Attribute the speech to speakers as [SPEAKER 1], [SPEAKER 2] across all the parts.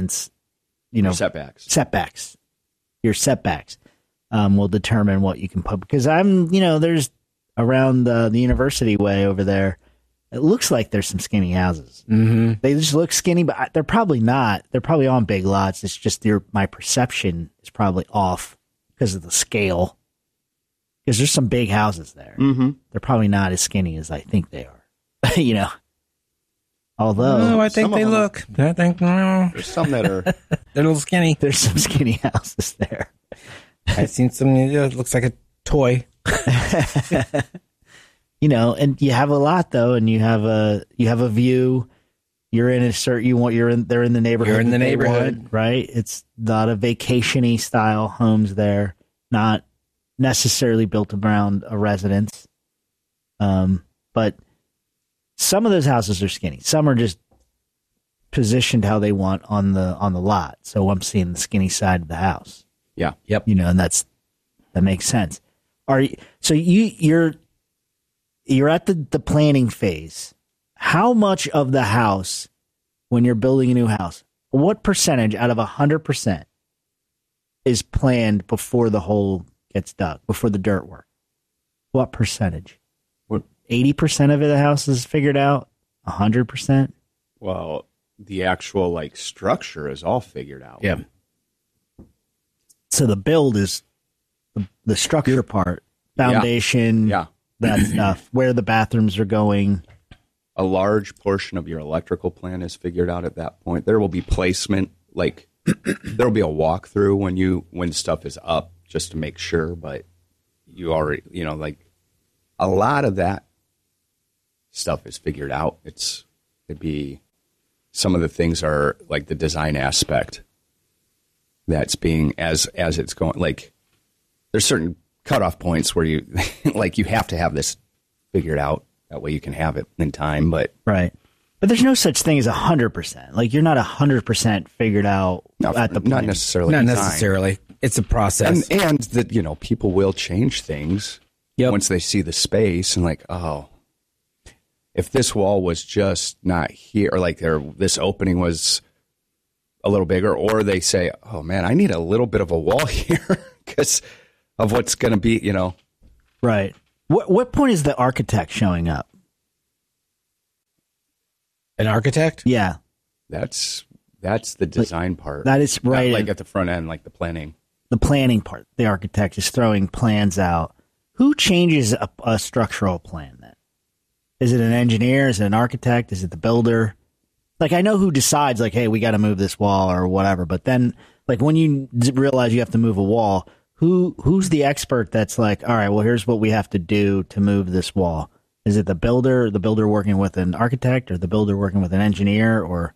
[SPEAKER 1] residents,
[SPEAKER 2] setbacks.
[SPEAKER 1] Your setbacks will determine what you can put. Because there's around the University Way over there, it looks like there's some skinny houses.
[SPEAKER 3] Mm-hmm.
[SPEAKER 1] They just look skinny, but they're probably not. They're probably on big lots. It's just my perception is probably off because of the scale. Because there's some big houses there.
[SPEAKER 2] Mm-hmm.
[SPEAKER 1] They're probably not as skinny as I think they are. Although
[SPEAKER 3] I think they look. I think
[SPEAKER 2] there's some that are
[SPEAKER 3] they're a little skinny.
[SPEAKER 1] There's some skinny houses there.
[SPEAKER 3] I've seen some. It looks like a toy.
[SPEAKER 1] And you have a lot though, and you have a view. You're in they're in the neighborhood.
[SPEAKER 3] You're in the neighborhood,
[SPEAKER 1] right? It's not a vacation-y style homes there, not necessarily built around a residence. But some of those houses are skinny. Some are just positioned how they want on the lot. So I'm seeing the skinny side of the house.
[SPEAKER 2] Yeah.
[SPEAKER 3] Yep.
[SPEAKER 1] And that makes sense. You're at the planning phase. How much of the house, when you're building a new house, what percentage out of 100% is planned before the hole gets dug, before the dirt work? What percentage? 80% of the house is figured out? 100%?
[SPEAKER 2] Well, the actual structure is all figured out.
[SPEAKER 3] Yeah.
[SPEAKER 1] So the build is the structure part, foundation, that stuff, where the bathrooms are going.
[SPEAKER 2] A large portion of your electrical plan is figured out at that point. There will be placement, there will be a walkthrough when stuff is up just to make sure, but you already, a lot of that stuff is figured out. It'd be some of the things are like the design aspect that's being as it's going. There's certain cutoff points where you you have to have this figured out. That way you can have it in time. But
[SPEAKER 1] right. But there's no such thing as 100%. You're not 100% figured out at the point.
[SPEAKER 2] Not necessarily.
[SPEAKER 3] Not necessarily. It's a process.
[SPEAKER 2] And that people will change things once they see the space and if this wall was just not here, or this opening was a little bigger, or they say, oh man, I need a little bit of a wall here because of what's going to be,
[SPEAKER 1] Right. What point is the architect showing up?
[SPEAKER 3] An architect?
[SPEAKER 1] Yeah.
[SPEAKER 2] That's the design part.
[SPEAKER 1] That is right.
[SPEAKER 2] At the front end, the planning.
[SPEAKER 1] The planning part. The architect is throwing plans out. Who changes a structural plan then? Is it an engineer? Is it an architect? Is it the builder? I know who decides, hey, we got to move this wall or whatever. But then, when you realize you have to move a wall, who's the expert that's all right, well, here's what we have to do to move this wall? Is it the builder working with an architect, or the builder working with an engineer, or?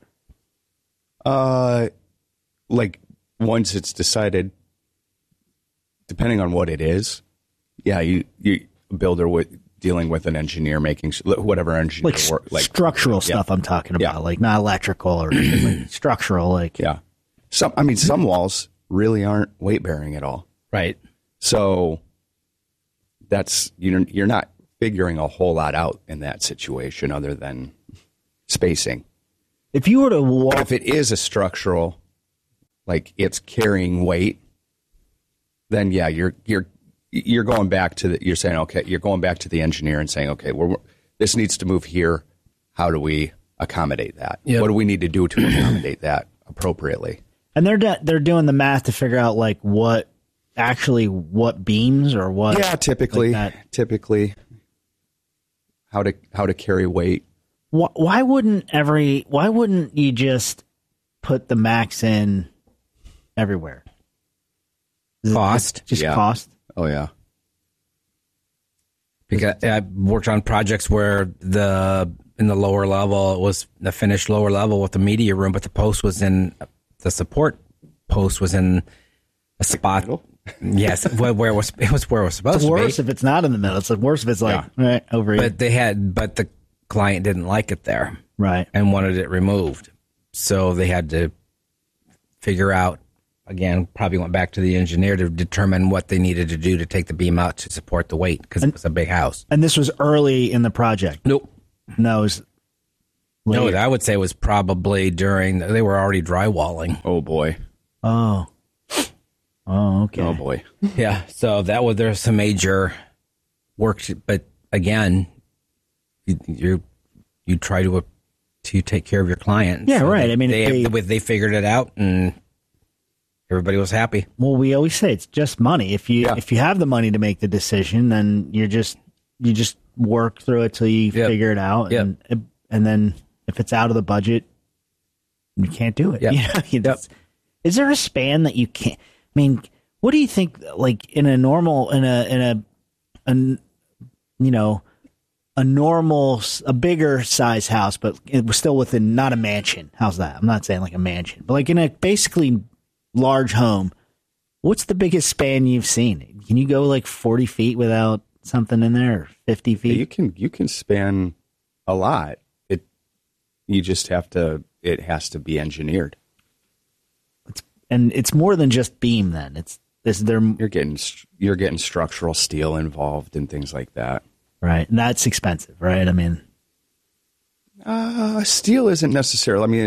[SPEAKER 2] Once it's decided, depending on what it is, you builder dealing with an engineer, making whatever engineer work,
[SPEAKER 1] structural stuff I'm talking about, not electrical or structural,
[SPEAKER 2] yeah. Some walls really aren't weight bearing at all.
[SPEAKER 3] Right.
[SPEAKER 2] So that's you're not figuring a whole lot out in that situation other than spacing.
[SPEAKER 1] If you were to walk,
[SPEAKER 2] if it is a structural, it's carrying weight, then you're going back to you're saying, okay, you're going back to the engineer and saying, okay, this needs to move here. How do we accommodate that?
[SPEAKER 3] Yep.
[SPEAKER 2] What do we need to do to accommodate that appropriately?
[SPEAKER 1] And they're doing the math to figure out what beams or what.
[SPEAKER 2] Yeah, typically how to carry weight.
[SPEAKER 1] Why wouldn't you just put the max in everywhere?
[SPEAKER 3] Cost.
[SPEAKER 1] Cost.
[SPEAKER 2] Oh yeah.
[SPEAKER 3] Because I worked on projects where in the lower level, it was the finished lower level with the media room, but the support post was in a spot. Yes, where it was supposed to be.
[SPEAKER 1] It's worse if it's not in the middle. It's worse if it's right over here.
[SPEAKER 3] But the client didn't like it there,
[SPEAKER 1] right,
[SPEAKER 3] and wanted it removed. So they had to figure out. Again, probably went back to the engineer to determine what they needed to do to take the beam out to support the weight because it was a big house.
[SPEAKER 1] And this was early in the project.
[SPEAKER 3] Nope.
[SPEAKER 1] No, it was
[SPEAKER 3] No, I would say it was probably during, they were already drywalling.
[SPEAKER 2] Oh boy.
[SPEAKER 1] Oh, okay.
[SPEAKER 2] Oh boy.
[SPEAKER 3] Yeah. So there's some major work, but again, you try to take care of your client.
[SPEAKER 1] Yeah, so right. I mean,
[SPEAKER 3] they figured it out and everybody was happy.
[SPEAKER 1] Well, we always say it's just money. If you have the money to make the decision, then you just work through it till you figure it out, and then if it's out of the budget, you can't do it.
[SPEAKER 3] Yep.
[SPEAKER 1] You know? Is there a span that you can't? I mean, what do you think? Like in a normal, a bigger size house, but it was still within, not a mansion. How's that? I'm not saying like a mansion, but like in a basically large home. What's the biggest span you've seen? Can you go like 40 feet without something in there, or 50 feet?
[SPEAKER 2] You can span a lot. It has to be engineered.
[SPEAKER 1] It's more than just beam. Then you're
[SPEAKER 2] getting structural steel involved and things like that.
[SPEAKER 1] Right, and that's expensive, right? I mean,
[SPEAKER 2] steel isn't necessarily. I mean,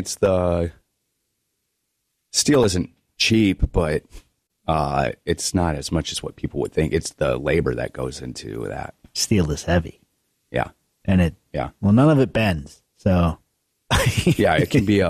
[SPEAKER 2] steel isn't cheap, but it's not as much as what people would think. It's the labor that goes into that.
[SPEAKER 1] Steel is heavy.
[SPEAKER 2] Yeah,
[SPEAKER 1] and well, none of it bends, so.
[SPEAKER 2] Yeah, it can be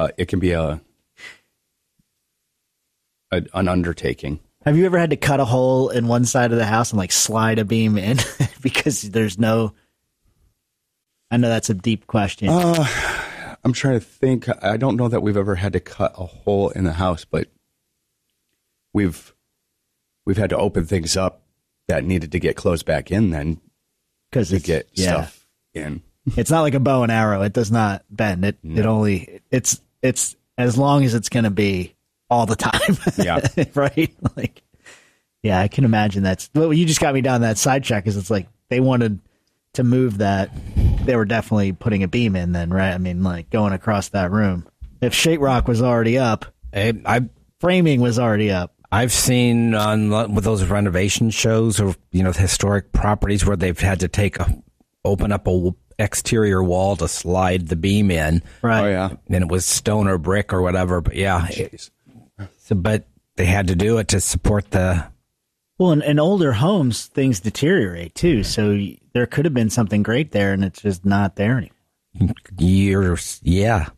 [SPEAKER 2] an undertaking.
[SPEAKER 1] Have you ever had to cut a hole in one side of the house and like slide a beam in because there's no? I know that's a deep question.
[SPEAKER 2] I'm trying to think. I don't know that we've ever had to cut a hole in the house, but we've had to open things up that needed to get closed back in then
[SPEAKER 1] because
[SPEAKER 2] to get stuff in.
[SPEAKER 1] It's not like a bow and arrow. It does not bend. It's as long as it's going to be all the time.
[SPEAKER 2] Yeah.
[SPEAKER 1] Right. Like, yeah, I can imagine well, you just got me down that side track because it's like they wanted to move that. They were definitely putting a beam in then, right? I mean, like going across that room. If sheetrock was already up, framing was already up.
[SPEAKER 3] I've seen with those renovation shows or, historic properties where they've had to open up a exterior wall to slide the beam in.
[SPEAKER 1] Right.
[SPEAKER 2] Oh, yeah.
[SPEAKER 3] And it was stone or brick or whatever. But yeah. But they had to do it to support the.
[SPEAKER 1] Well, in older homes, things deteriorate too. So there could have been something great there and it's just not there anymore.
[SPEAKER 3] Years. Yeah.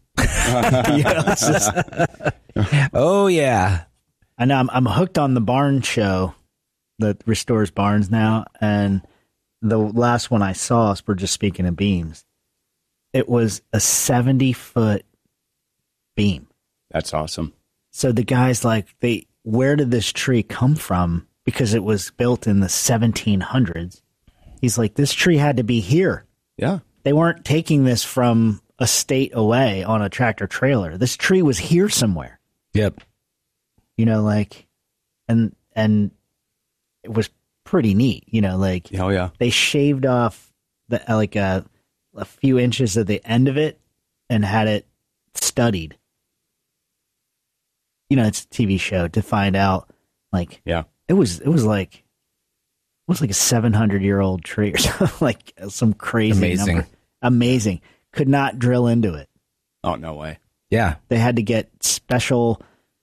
[SPEAKER 3] Oh, yeah.
[SPEAKER 1] I know I'm hooked on the barn show that restores barns now. And the last one I saw, we're just speaking of beams, it was a 70-foot beam.
[SPEAKER 2] That's awesome.
[SPEAKER 1] So the guy's like, where did this tree come from? Because it was built in the 1700s. He's like, this tree had to be here.
[SPEAKER 2] Yeah.
[SPEAKER 1] They weren't taking this from a state away on a tractor trailer. This tree was here somewhere.
[SPEAKER 3] Yep.
[SPEAKER 1] And it was pretty neat,
[SPEAKER 2] oh yeah,
[SPEAKER 1] they shaved off a few inches at the end of it and had it studied. It's a TV show to find out, like,
[SPEAKER 2] yeah,
[SPEAKER 1] it was like a 700-year-old tree or something, like some crazy number. Amazing. Could not drill into it.
[SPEAKER 2] Oh, no way.
[SPEAKER 3] Yeah,
[SPEAKER 1] they had to get special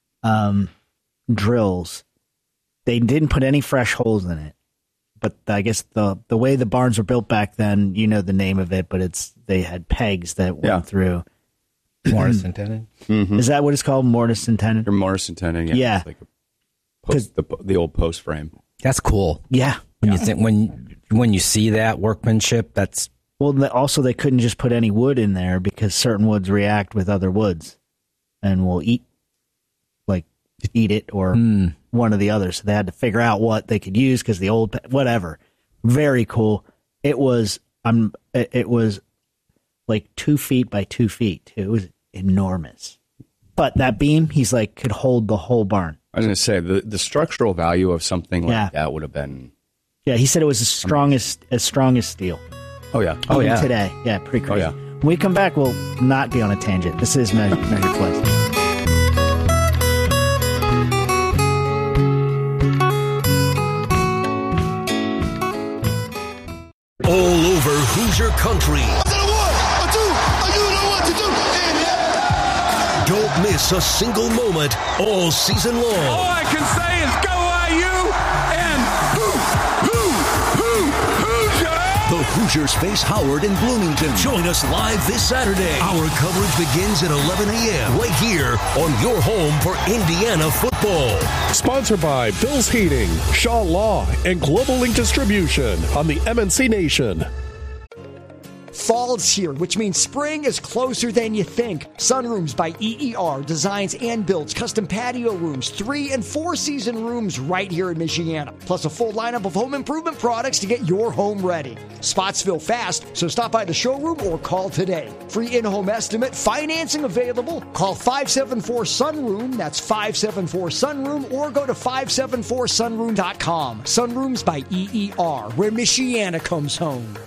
[SPEAKER 1] drills. They didn't put any fresh holes in it. But I guess the way the barns were built back then, the name of it, but they had pegs that went through.
[SPEAKER 3] Mortise and tenon.
[SPEAKER 1] Mm-hmm. Is that what it's called? Mortise and tenon?
[SPEAKER 2] Or mortise and tenon, yeah.
[SPEAKER 1] Yeah.
[SPEAKER 2] It's like the old post frame.
[SPEAKER 3] That's cool.
[SPEAKER 1] Yeah.
[SPEAKER 3] You think when you see that workmanship, that's...
[SPEAKER 1] Well, also they couldn't just put any wood in there because certain woods react with other woods and will eat it or one or the other. So they had to figure out what they could use because the old, whatever. Very cool. It was like 2 feet by 2 feet. It was enormous. But that beam, he's like, could hold the whole barn.
[SPEAKER 2] I was going to say the structural value of something like that would have been.
[SPEAKER 1] Yeah, he said it was as strong as steel.
[SPEAKER 2] Oh yeah.
[SPEAKER 3] Oh yeah.
[SPEAKER 1] Today, yeah, pretty crazy.
[SPEAKER 2] Oh yeah.
[SPEAKER 1] When we come back, we'll not be on a tangent. This is Measured Place.
[SPEAKER 4] All over Hoosier Country.
[SPEAKER 5] I said a one, a two, a you know what to do.
[SPEAKER 4] miss a single moment all season long.
[SPEAKER 5] All I can say is go IU and Hoosier!
[SPEAKER 4] The Hoosiers face Howard in Bloomington. Join us live this Saturday. Our coverage begins at 11 a.m. right here on your home for Indiana football.
[SPEAKER 6] Sponsored by Bill's Heating, Shaw Law, and Global Link Distribution on the MNC Nation.
[SPEAKER 7] Fall's here, which means spring is closer than you think. Sunrooms by EER designs and builds custom patio rooms, 3 and 4 season rooms right here in Michiana. Plus a full lineup of home improvement products to get your home ready. Spots fill fast, so stop by the showroom or call today. Free in-home estimate, financing available. Call 574-SUNROOM, that's 574-SUNROOM, or go to 574sunroom.com. Sunrooms by EER, where Michiana comes home.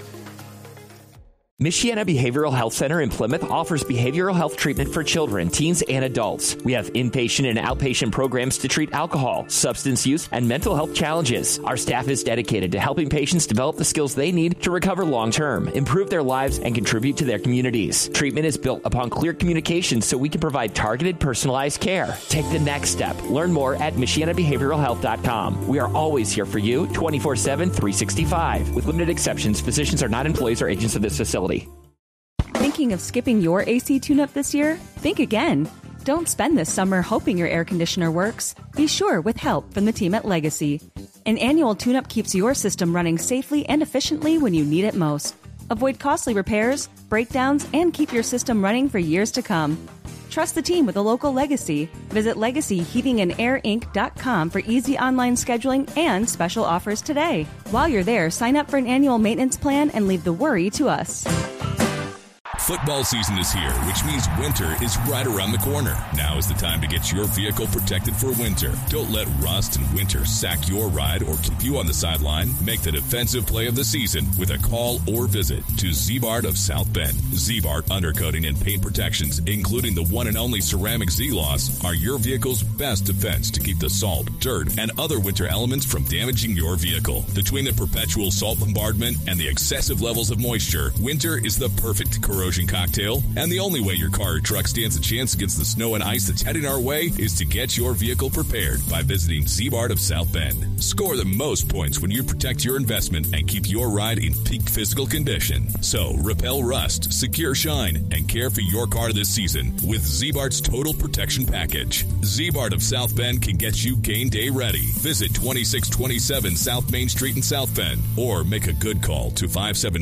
[SPEAKER 8] Michiana Behavioral Health Center in Plymouth offers behavioral health treatment for children, teens, and adults. We have inpatient and outpatient programs to treat alcohol, substance use, and mental health challenges. Our staff is dedicated to helping patients develop the skills they need to recover long-term, improve their lives, and contribute to their communities. Treatment is built upon clear communication so we can provide targeted, personalized care. Take the next step. Learn more at MichianaBehavioralHealth.com. We are always here for you, 24/7, 365. With limited exceptions, physicians are not employees or agents of this facility.
[SPEAKER 9] Thinking of skipping your AC tune-up this year? Think again. Don't spend this summer hoping your air conditioner works. Be sure with help from the team at Legacy. An annual tune-up keeps your system running safely and efficiently when you need it most. Avoid costly repairs, breakdowns, and keep your system running for years to come. Trust the team with a local Legacy. Visit LegacyHeatingandAirInc.com for easy online scheduling and special offers today. While you're there, sign up for an annual maintenance plan and leave the worry to us.
[SPEAKER 10] Football season is here, which means winter is right around the corner. Now is the time to get your vehicle protected for winter. Don't let rust and winter sack your ride or keep you on the sideline. Make the defensive play of the season with a call or visit to Z-Bart of South Bend. Z-Bart Undercoating and Paint Protections, including the one and only ceramic Z-Loss, are your vehicle's best defense to keep the salt, dirt, and other winter elements from damaging your vehicle. Between the perpetual salt bombardment and the excessive levels of moisture, winter is the perfect corrosion cocktail, and the only way your car or truck stands a chance against the snow and ice that's heading our way is to get your vehicle prepared by visiting Z-Bart of South Bend. Score the most points when you protect your investment and keep your ride in peak physical condition. So, repel rust, secure shine, and care for your car this season with Z-Bart's Total Protection Package. Z-Bart of South Bend can get you game day ready. Visit 2627 South Main Street in South Bend or make a good call to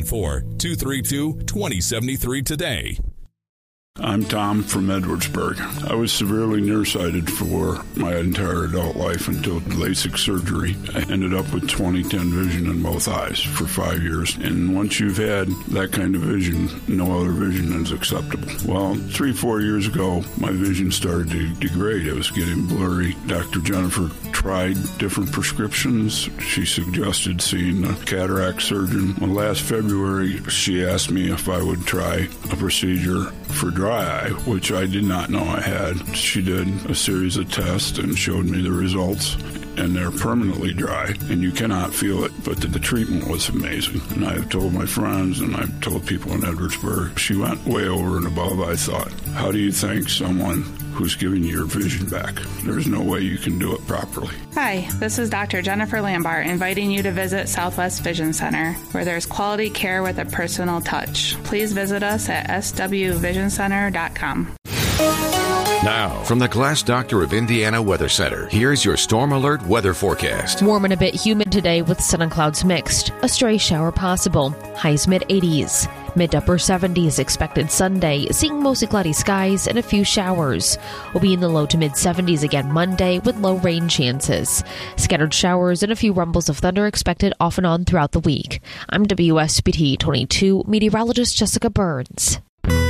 [SPEAKER 10] 574-232-2073 today.
[SPEAKER 11] I'm Tom from Edwardsburg. I was severely nearsighted for my entire adult life until LASIK surgery. I ended up with 20/10 vision in both eyes for 5 years. And once you've had that kind of vision, no other vision is acceptable. Well, 3-4 years ago, my vision started to degrade. It was getting blurry. Dr. Jennifer tried different prescriptions. She suggested seeing a cataract surgeon. Well, last February, she asked me if I would try a procedure for dry eye, which I did not know I had. She did a series of tests and showed me the results, and they're permanently dry, and you cannot feel it, but the treatment was amazing. And I've told my friends, and I've told people in Edwardsburg, she went way over and above, I thought. How do you thank someone who's giving you your vision back? There's no way you can do it properly.
[SPEAKER 12] Hi, this is Dr. Jennifer Lambart inviting you to visit Southwest Vision Center, where there's quality care with a personal touch. Please visit us at swvisioncenter.com.
[SPEAKER 13] Now, from the Glass Doctor of Indiana Weather Center, here's your Storm Alert weather forecast.
[SPEAKER 14] Warm and a bit humid today with sun and clouds mixed. A stray shower possible. Highs mid-80s. Mid to upper 70s expected Sunday, seeing mostly cloudy skies and a few showers. We'll be in the low to mid-70s again Monday with low rain chances. Scattered showers and a few rumbles of thunder expected off and on throughout the week. I'm WSBT 22 meteorologist Jessica Burns.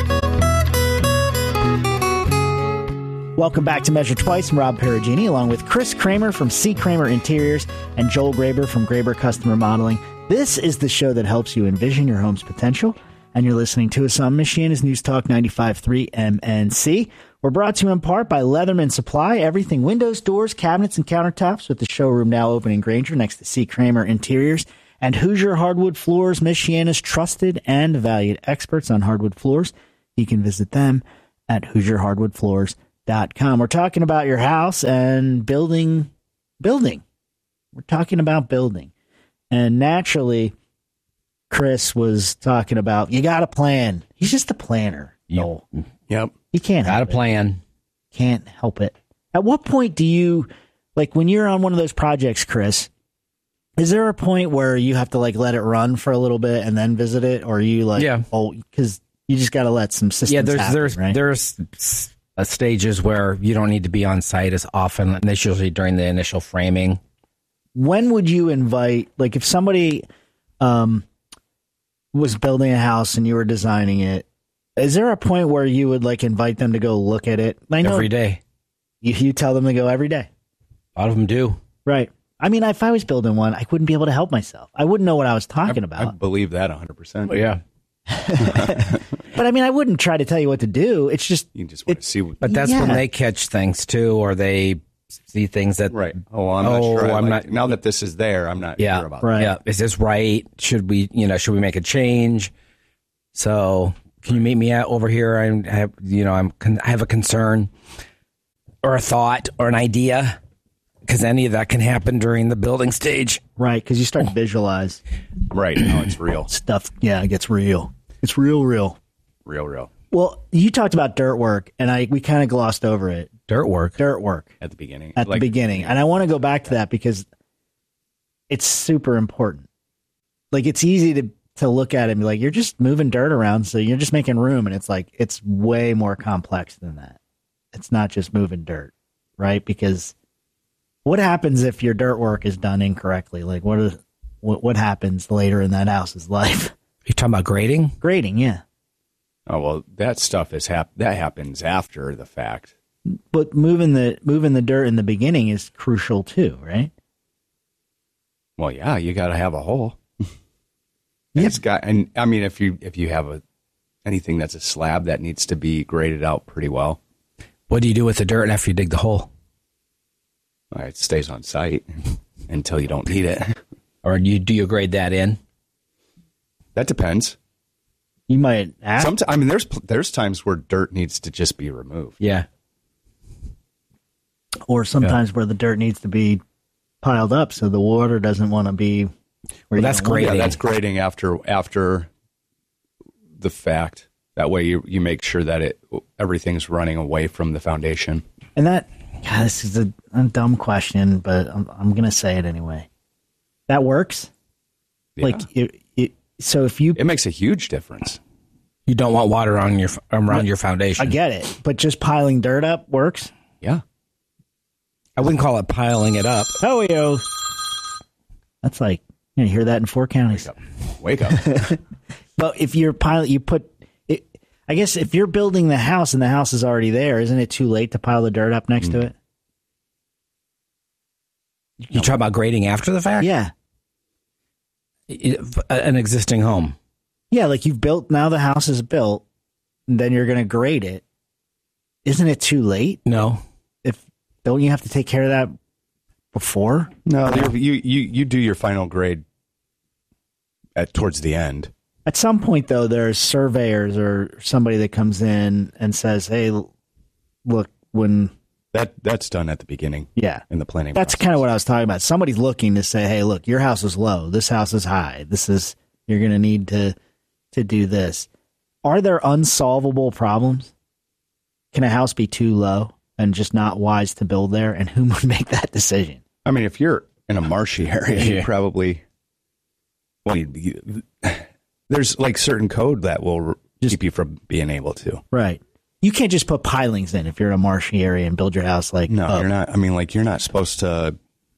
[SPEAKER 1] Welcome back to Measure Twice. I'm Rob Perugini, along with Chris Kramer from C. Kramer Interiors and Joel Graber from Graber Customer Modeling. This is the show that helps you envision your home's potential, and you're listening to us on Michiana's News Talk 95.3 MNC. We're brought to you in part by Leatherman Supply, everything windows, doors, cabinets, and countertops, with the showroom now open in Granger next to C. Kramer Interiors. And Hoosier Hardwood Floors, Michiana's trusted and valued experts on hardwood floors. You can visit them at HoosierHardwoodFloors.com. We're talking about your house and building. We're talking about building. And naturally, Chris was talking about, you got a plan. He's just a planner. No.
[SPEAKER 2] Yep.
[SPEAKER 1] He can't help
[SPEAKER 3] Got a plan.
[SPEAKER 1] Can't help it. At what point do you, like when you're on one of those projects, Chris, is there a point where you have to like let it run for a little bit and then visit it? Or are you like, because you just got to let some systems happen,
[SPEAKER 3] there's stages where you don't need to be on site as often. And that's usually during the initial framing.
[SPEAKER 1] When would you invite, like if somebody was building a house and you were designing it, is there a point where you would like invite them to go look at it? I know
[SPEAKER 3] every day.
[SPEAKER 1] You tell them to go every day.
[SPEAKER 3] A lot of them do.
[SPEAKER 1] Right. I mean, if I was building one, I wouldn't be able to help myself. I wouldn't know what I was talking about.
[SPEAKER 2] I believe that 100%.
[SPEAKER 3] Yeah.
[SPEAKER 1] But I mean, I wouldn't try to tell you what to do. It's just
[SPEAKER 2] you just want to see.
[SPEAKER 3] But that's when they catch things too, or they see things that
[SPEAKER 2] I'm not sure. Now that this is there, I'm not sure about that.
[SPEAKER 3] Yeah. Is this right? Should we make a change? So can you meet me over here? I have a concern or a thought or an idea, because any of that can happen during the building stage.
[SPEAKER 1] Right. Because you start to visualize.
[SPEAKER 2] Right. Now it's real
[SPEAKER 1] stuff. Yeah. It gets real. It's real.
[SPEAKER 2] Real.
[SPEAKER 1] Well, you talked about dirt work, and we kind of glossed over it.
[SPEAKER 3] Dirt work
[SPEAKER 2] at the beginning.
[SPEAKER 1] And I want to go back to that because it's super important. Like it's easy to look at it and be like, you're just moving dirt around, so you're just making room, and it's like it's way more complex than that. It's not just moving dirt, right? Because what happens if your dirt work is done incorrectly? Like what happens later in that house's life?
[SPEAKER 3] You're talking about grading?
[SPEAKER 1] Grading, yeah.
[SPEAKER 2] Oh well, that stuff that happens after the fact.
[SPEAKER 1] But moving the dirt in the beginning is crucial too, right?
[SPEAKER 2] Well, yeah, you got to have a hole. And I mean, if you have anything that's a slab, that needs to be graded out pretty well.
[SPEAKER 3] What do you do with the dirt after you dig the hole?
[SPEAKER 2] It stays on site until you don't need it.
[SPEAKER 3] Or do you grade that in?
[SPEAKER 2] That depends.
[SPEAKER 1] You might ask.
[SPEAKER 2] There's times where dirt needs to just be removed.
[SPEAKER 3] Yeah.
[SPEAKER 1] Or sometimes where the dirt needs to be piled up so the water doesn't want to be.
[SPEAKER 3] That's grading.
[SPEAKER 2] Yeah, that's grading after the fact. That way you make sure that everything's running away from the foundation.
[SPEAKER 1] And this is a dumb question, but I'm going to say it anyway. That works?
[SPEAKER 2] Yeah.
[SPEAKER 1] Like, so if you...
[SPEAKER 2] It makes a huge difference.
[SPEAKER 3] You don't want water around your foundation.
[SPEAKER 1] I get it. But just piling dirt up works?
[SPEAKER 2] Yeah.
[SPEAKER 3] I wouldn't call it piling it up.
[SPEAKER 1] Oh, yo. That's like, you hear that in 4 counties.
[SPEAKER 2] Wake up.
[SPEAKER 1] But if you're I guess if you're building the house and the house is already there, isn't it too late to pile the dirt up next to it?
[SPEAKER 3] You talk about grading after the fact?
[SPEAKER 1] Yeah.
[SPEAKER 3] An existing home.
[SPEAKER 1] Yeah, like you've built, now the house is built, and then you're going to grade it. Isn't it too late?
[SPEAKER 3] No.
[SPEAKER 1] Don't you have to take care of that before?
[SPEAKER 2] No, you do your final grade towards the end.
[SPEAKER 1] At some point, though, there's surveyors or somebody that comes in and says, hey, look, when...
[SPEAKER 2] That's done at the beginning.
[SPEAKER 1] Yeah.
[SPEAKER 2] In the planning
[SPEAKER 1] That's
[SPEAKER 2] process.
[SPEAKER 1] kind of what I was talking about. Somebody's looking to say, hey, look, your house is low. This house is high. You're going to need to do this. Are there unsolvable problems? Can a house be too low and just not wise to build there? And who would make that decision?
[SPEAKER 2] I mean, if you're in a marshy area, you probably... Well, there's like certain code that will keep you from being able to.
[SPEAKER 1] Right. You can't just put pilings in if you're in a marshy area and build your house like...
[SPEAKER 2] No, you're not. I mean, like, you're not supposed to...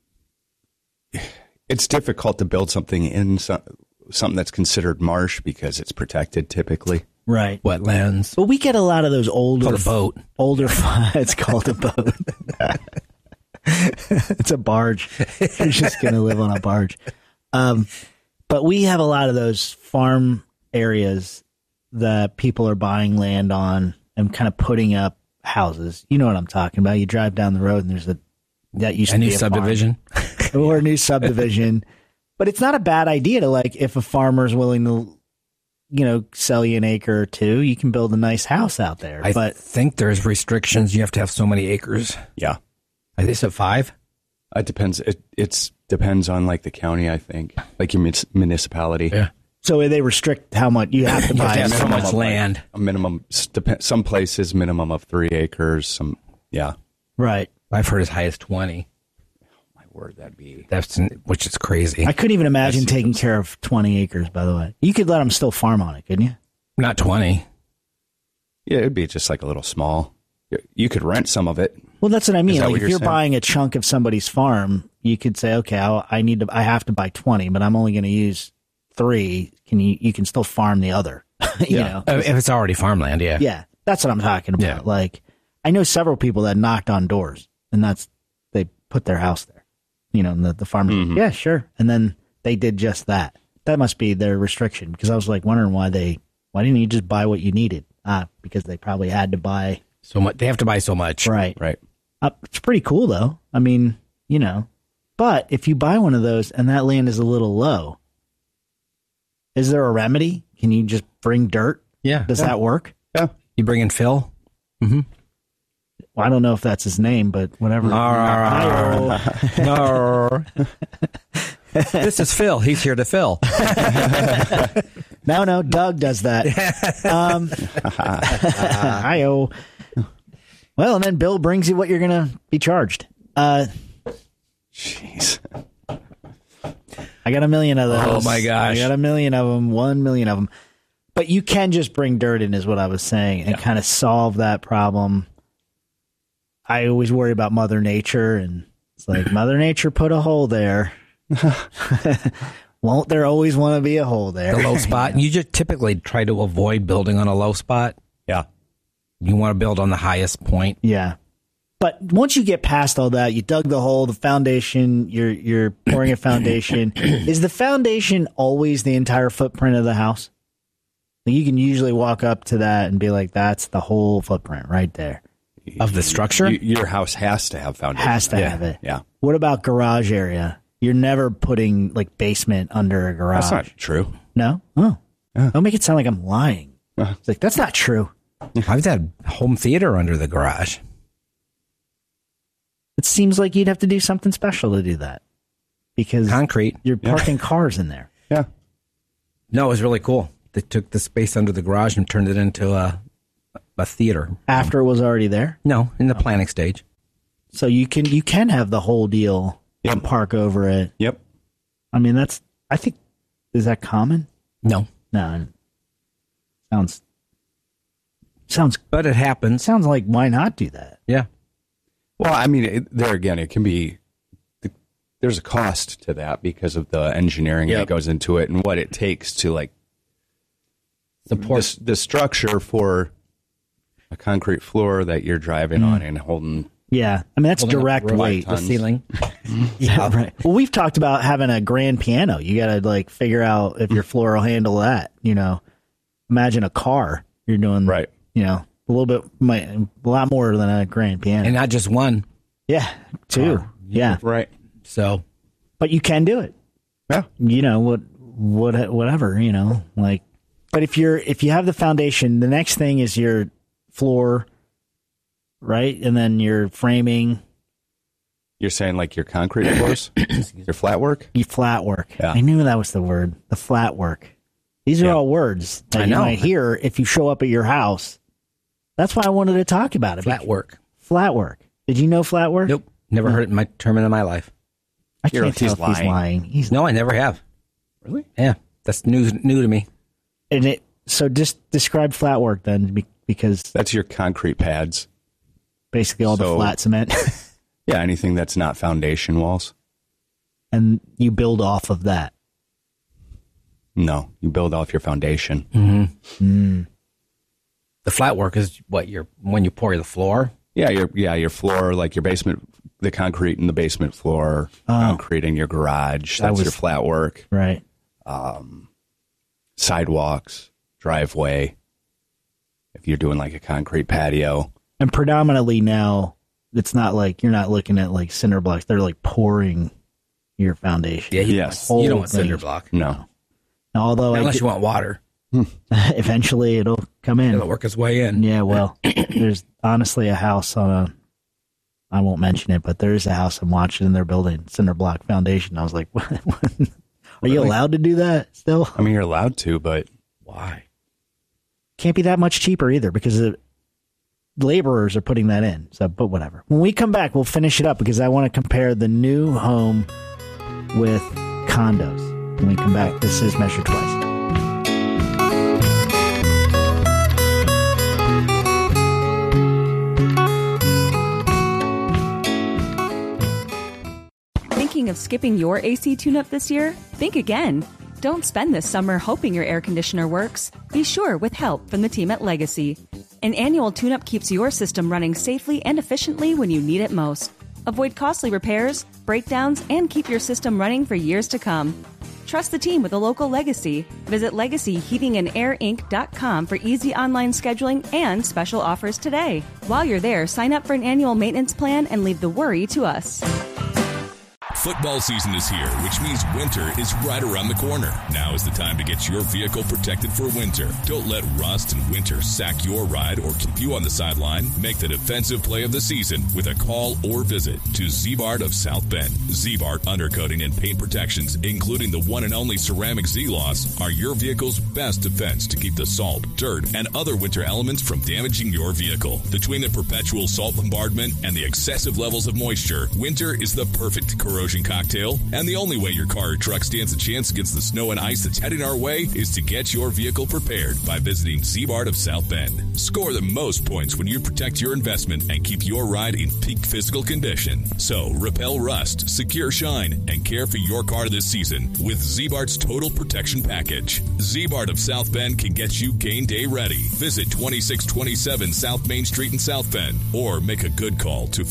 [SPEAKER 2] It's difficult to build something in something that's considered marsh because it's protected typically.
[SPEAKER 1] Right.
[SPEAKER 3] Wetlands.
[SPEAKER 1] But we get a lot of those older...
[SPEAKER 3] It's called a boat.
[SPEAKER 1] It's called a boat. It's a barge. You're just going to live on a barge. But we have a lot of those farm areas that people are buying land on and kind of putting up houses. You know what I'm talking about. You drive down the road and there's that used to be
[SPEAKER 3] a subdivision.
[SPEAKER 1] Or a new subdivision. But it's not a bad idea to, like, if a farmer's willing to sell you an acre or two. You can build a nice house out there.
[SPEAKER 3] I
[SPEAKER 1] But
[SPEAKER 3] think there's restrictions. You have to have so many acres.
[SPEAKER 2] Yeah.
[SPEAKER 3] I think it's 5.
[SPEAKER 2] It depends. It depends on like the county, I think, like your municipality.
[SPEAKER 3] Yeah.
[SPEAKER 1] So they restrict how much you have to
[SPEAKER 3] You have
[SPEAKER 1] buy.
[SPEAKER 3] to have so much land.
[SPEAKER 2] Like a minimum. Some places minimum of 3 acres. Some, yeah.
[SPEAKER 1] Right.
[SPEAKER 3] I've heard as high as 20.
[SPEAKER 2] My word,
[SPEAKER 3] which is crazy.
[SPEAKER 1] I couldn't even imagine taking care of 20 acres. By the way, you could let them still farm on it, couldn't you?
[SPEAKER 3] Not 20.
[SPEAKER 2] Yeah, it'd be just like a little small. You could rent some of it.
[SPEAKER 1] Well, that's what I mean.
[SPEAKER 2] Is that
[SPEAKER 1] Like
[SPEAKER 2] what
[SPEAKER 1] if
[SPEAKER 2] you're
[SPEAKER 1] you're
[SPEAKER 2] saying?
[SPEAKER 1] buying a chunk of somebody's farm, you could say, okay, I have to buy 20, but I'm only going to use 3. You can still farm the other. you know,
[SPEAKER 3] if it's already farmland, yeah.
[SPEAKER 1] Yeah, that's what I'm talking about.
[SPEAKER 3] Yeah.
[SPEAKER 1] Like, I know several people that knocked on doors, and they put their house there. And the farmer, yeah, sure, and then they did just that. That must be their restriction, because I was like wondering why didn't you just buy what you needed? Because they probably had to buy
[SPEAKER 3] so much. They have to buy so much,
[SPEAKER 1] right?
[SPEAKER 2] Right.
[SPEAKER 1] It's pretty cool though. I mean, but if you buy one of those and that land is a little low, is there a remedy? Can you just bring dirt?
[SPEAKER 3] Yeah.
[SPEAKER 1] Does that work?
[SPEAKER 2] Yeah.
[SPEAKER 3] You bring in Phil? Mm-hmm.
[SPEAKER 1] Well, I don't know if that's his name, but whatever.
[SPEAKER 3] This is Phil. He's here to fill.
[SPEAKER 1] No, Doug does that. Hi-oh. Well, and then Bill brings you what you're going to be charged.
[SPEAKER 2] Jeez.
[SPEAKER 1] I got 1 million of those.
[SPEAKER 3] Oh, my gosh.
[SPEAKER 1] I got 1 million of them, 1 million of them. But you can just bring dirt in is what I was saying and kind of solve that problem. I always worry about Mother Nature, and it's like, Mother Nature put a hole there. Won't there always want to be a hole there?
[SPEAKER 3] The low spot. You just typically try to avoid building on a low spot.
[SPEAKER 2] Yeah.
[SPEAKER 3] You want to build on the highest point.
[SPEAKER 1] Yeah. But once you get past all that, you dug the hole, the foundation, you're pouring a foundation. Is the foundation always the entire footprint of the house? You can usually walk up to that and be like, that's the whole footprint right there.
[SPEAKER 3] Of the structure?
[SPEAKER 2] Your house has to have foundation.
[SPEAKER 1] Has to have it.
[SPEAKER 2] Yeah.
[SPEAKER 1] What about garage area? You're never putting like basement under a garage.
[SPEAKER 2] That's not true.
[SPEAKER 1] No? Oh. Don't make it sound like I'm lying. It's like, that's not true.
[SPEAKER 3] I've had home theater under the garage.
[SPEAKER 1] It seems like you'd have to do something special to do that. Because
[SPEAKER 3] concrete.
[SPEAKER 1] You're parking cars in there.
[SPEAKER 2] Yeah.
[SPEAKER 3] No, it was really cool. They took the space under the garage and turned it into a theater.
[SPEAKER 1] After it was already there?
[SPEAKER 3] No, in the planning stage.
[SPEAKER 1] So you can have the whole deal and park over it.
[SPEAKER 2] Yep.
[SPEAKER 1] I mean, is that common?
[SPEAKER 3] No.
[SPEAKER 1] No. Sounds.
[SPEAKER 3] But it happens.
[SPEAKER 1] Sounds like, why not do that?
[SPEAKER 3] Yeah.
[SPEAKER 2] Well, I mean, there again, it can be, there's a cost to that because of the engineering that goes into it and what it takes to like support the structure for a concrete floor that you're driving on and holding.
[SPEAKER 1] Yeah. I mean, that's direct weight.
[SPEAKER 3] The ceiling.
[SPEAKER 1] Yeah, right. Well, we've talked about having a grand piano. You got to like figure out if your floor will handle that. Imagine a car. You're doing
[SPEAKER 2] right.
[SPEAKER 1] A lot more than a grand piano,
[SPEAKER 3] and not just one.
[SPEAKER 1] Yeah, 2. Yeah,
[SPEAKER 2] right.
[SPEAKER 3] So,
[SPEAKER 1] but you can do it.
[SPEAKER 2] Yeah.
[SPEAKER 1] Whatever. Like, but if you have the foundation, the next thing is your floor, right, and then your framing.
[SPEAKER 2] You're saying like your concrete floors, your flat work?
[SPEAKER 1] Your flat work.
[SPEAKER 2] Yeah.
[SPEAKER 1] I knew that was the word. The flat work. These are all words that you might hear if you show up at your house. That's why I wanted to talk about it.
[SPEAKER 3] Flat work.
[SPEAKER 1] Flat work. Did you know flat work?
[SPEAKER 3] Nope. Never heard my term in my life.
[SPEAKER 1] I can't tell if he's lying.
[SPEAKER 3] No, I never have.
[SPEAKER 2] Really?
[SPEAKER 3] Yeah. That's new to me.
[SPEAKER 1] So just describe flat work then, because
[SPEAKER 2] that's your concrete pads.
[SPEAKER 1] Basically all the flat cement.
[SPEAKER 2] Yeah, anything that's not foundation walls.
[SPEAKER 1] And you build off of that.
[SPEAKER 2] No, you build off your foundation.
[SPEAKER 3] Mm-hmm. Mm. The flat work is when you pour the floor.
[SPEAKER 2] Yeah, your floor, like your basement, the concrete in the basement floor, concrete in your garage. That's your flat work.
[SPEAKER 1] Right.
[SPEAKER 2] Sidewalks, driveway. If you're doing like a concrete patio.
[SPEAKER 1] And predominantly now, it's not like you're not looking at like cinder blocks. They're like pouring your foundation.
[SPEAKER 3] Yeah, you don't want cinder block.
[SPEAKER 2] No.
[SPEAKER 1] Although
[SPEAKER 3] unless you want water.
[SPEAKER 1] Eventually it'll come in.
[SPEAKER 3] It'll work its way in.
[SPEAKER 1] Yeah, well, there's honestly a house I won't mention it, but there is a house I'm watching and they're building cinder block foundation. I was like, what? Are you allowed to do that still?
[SPEAKER 2] I mean, you're allowed to, but
[SPEAKER 3] why?
[SPEAKER 1] Can't be that much cheaper either because the laborers are putting that in. So, but whatever. When we come back, we'll finish it up because I want to compare the new home with condos. When we come back, this is Measure Twice.
[SPEAKER 9] Thinking of skipping your AC tune-up this year? Think again. Don't spend this summer hoping your air conditioner works. Be sure with help from the team at Legacy. An annual tune-up keeps your system running safely and efficiently when you need it most. Avoid costly repairs, breakdowns, and keep your system running for years to come. Trust the team with a local Legacy. Visit LegacyHeatingandAirInc.com for easy online scheduling and special offers today. While you're there, sign up for an annual maintenance plan and leave the worry to us.
[SPEAKER 10] Football season is here, which means winter is right around the corner. Now is the time to get your vehicle protected for winter. Don't let rust and winter sack your ride or keep you on the sideline. Make the defensive play of the season with a call or visit to Ziebart of South Bend. Ziebart Undercoating and Paint Protections, including the one and only ceramic Z-Loss, are your vehicle's best defense to keep the salt, dirt, and other winter elements from damaging your vehicle. Between the perpetual salt bombardment and the excessive levels of moisture, winter is the perfect corrosion cocktail, and the only way your car or truck stands a chance against the snow and ice that's heading our way is to get your vehicle prepared by visiting Ziebart of South Bend. Score the most points when you protect your investment and keep your ride in peak physical condition. So repel rust, secure shine, and care for your car this season with Ziebart's Total Protection Package. Ziebart of South Bend can get you game day ready. Visit 2627 South Main Street in South Bend or make a good call to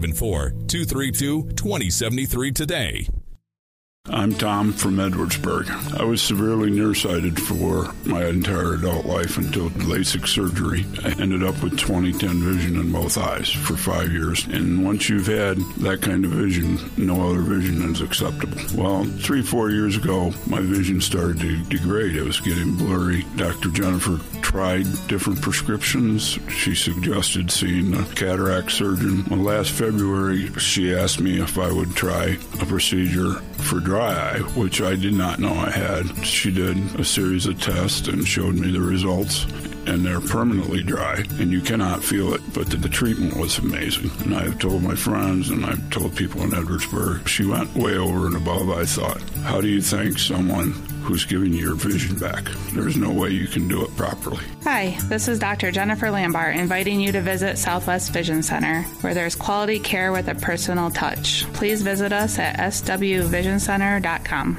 [SPEAKER 10] 574-232-2073 today.
[SPEAKER 11] I'm Tom from Edwardsburg. I was severely nearsighted for my entire adult life until LASIK surgery. I ended up with 20/10 vision in both eyes for 5 years. And once you've had that kind of vision, no other vision is acceptable. Well, 3-4 years ago, my vision started to degrade. It was getting blurry. Dr. Jennifer tried different prescriptions. She suggested seeing a cataract surgeon. Well, last February, she asked me if I would try a procedure for dry eye, which I did not know I had. She did a series of tests and showed me the results, and they're permanently dry, and you cannot feel it, but the treatment was amazing. And I've told my friends, and I've told people in Edwardsburg, she went way over and above, I thought. How do you thank someone who's giving you your vision back? There's no way you can do it properly.
[SPEAKER 12] Hi, this is Dr. Jennifer Lambart inviting you to visit Southwest Vision Center, where there's quality care with a personal touch. Please visit us at swvisioncenter.com.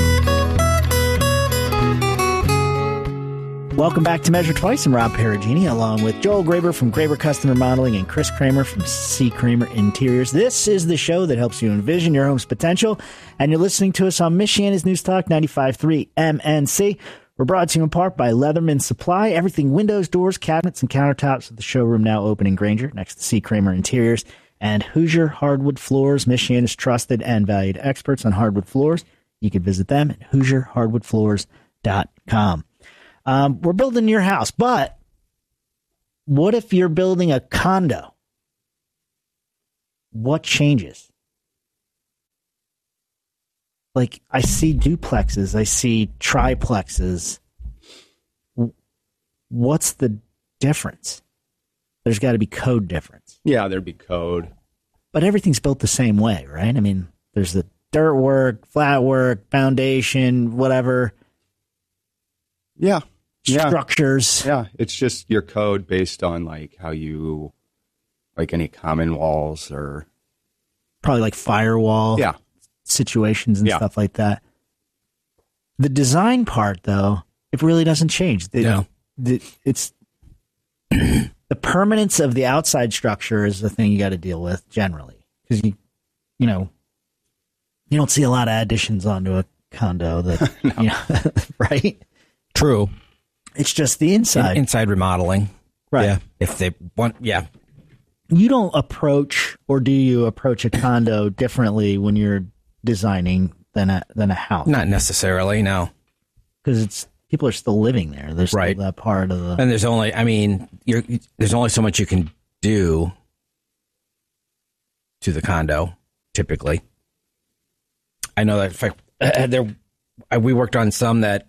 [SPEAKER 1] Welcome back to Measure Twice. I'm Rob Perugini, along with Joel Graber from Graber Custom Remodeling and Chris Kramer from C. Kramer Interiors. This is the show that helps you envision your home's potential, and you're listening to us on Michiana's News Talk 95.3 MNC. We're brought to you in part by Leatherman Supply. Everything windows, doors, cabinets, and countertops at the showroom now open in Granger, next to C. Kramer Interiors. And Hoosier Hardwood Floors, Michiana's trusted and valued experts on hardwood floors. You can visit them at HoosierHardwoodFloors.com. We're building your house, but what if you're building a condo? What changes? Like, I see duplexes, I see triplexes. What's the difference? There's got to be code difference.
[SPEAKER 2] Yeah, there'd be code.
[SPEAKER 1] But everything's built the same way, right? I mean, there's the dirt work, flat work, foundation, whatever.
[SPEAKER 2] Yeah.
[SPEAKER 1] Structures.
[SPEAKER 2] Yeah, it's just your code based on like how you, like any common walls or
[SPEAKER 1] probably like firewall situations and stuff like that. The design part, though, it really doesn't change. It's the permanence of the outside structure is the thing you got to deal with generally, because you don't see a lot of additions onto a condo that right.
[SPEAKER 3] True.
[SPEAKER 1] It's just the inside.
[SPEAKER 3] Inside remodeling.
[SPEAKER 1] Right.
[SPEAKER 3] Yeah. If they want, yeah.
[SPEAKER 1] You don't approach, or do you approach a condo differently when you're designing than a house?
[SPEAKER 3] Not necessarily, no.
[SPEAKER 1] Because people are still living there. There's still that part of the.
[SPEAKER 3] And there's only, there's only so much you can do to the condo, typically. I know that we worked on some that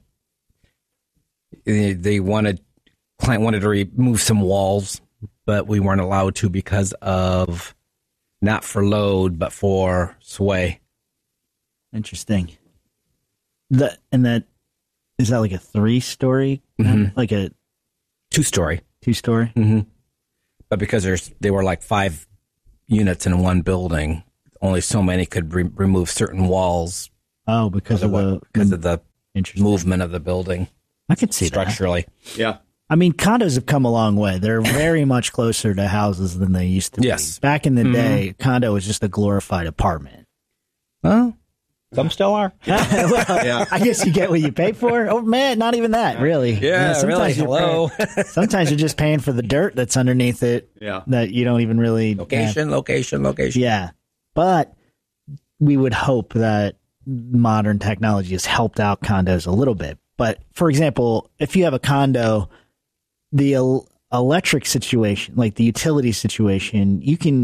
[SPEAKER 3] client wanted to remove some walls, but we weren't allowed to because of not for load, but for sway.
[SPEAKER 1] Interesting. Is that like a 3-story?
[SPEAKER 3] Mm-hmm.
[SPEAKER 1] Like a
[SPEAKER 3] 2-story.
[SPEAKER 1] 2-story?
[SPEAKER 3] Mm-hmm. But because they were like 5 units in one building, only so many could remove certain walls.
[SPEAKER 1] Oh, because of
[SPEAKER 3] the movement of the building.
[SPEAKER 1] I could see
[SPEAKER 3] structurally.
[SPEAKER 2] That. Yeah.
[SPEAKER 1] I mean, condos have come a long way. They're very much closer to houses than they used to be.
[SPEAKER 3] Yes.
[SPEAKER 1] Back in the day, condo was just a glorified apartment.
[SPEAKER 3] Well, some still are.
[SPEAKER 1] Well, I guess you get what you pay for. Oh, man, not even that, really.
[SPEAKER 3] Yeah, really. Hello.
[SPEAKER 1] Sometimes you're just paying for the dirt that's underneath it that you don't even really...
[SPEAKER 3] Location.
[SPEAKER 1] Yeah. But we would hope that modern technology has helped out condos a little bit. But, for example, if you have a condo, the electric situation, like the utility situation,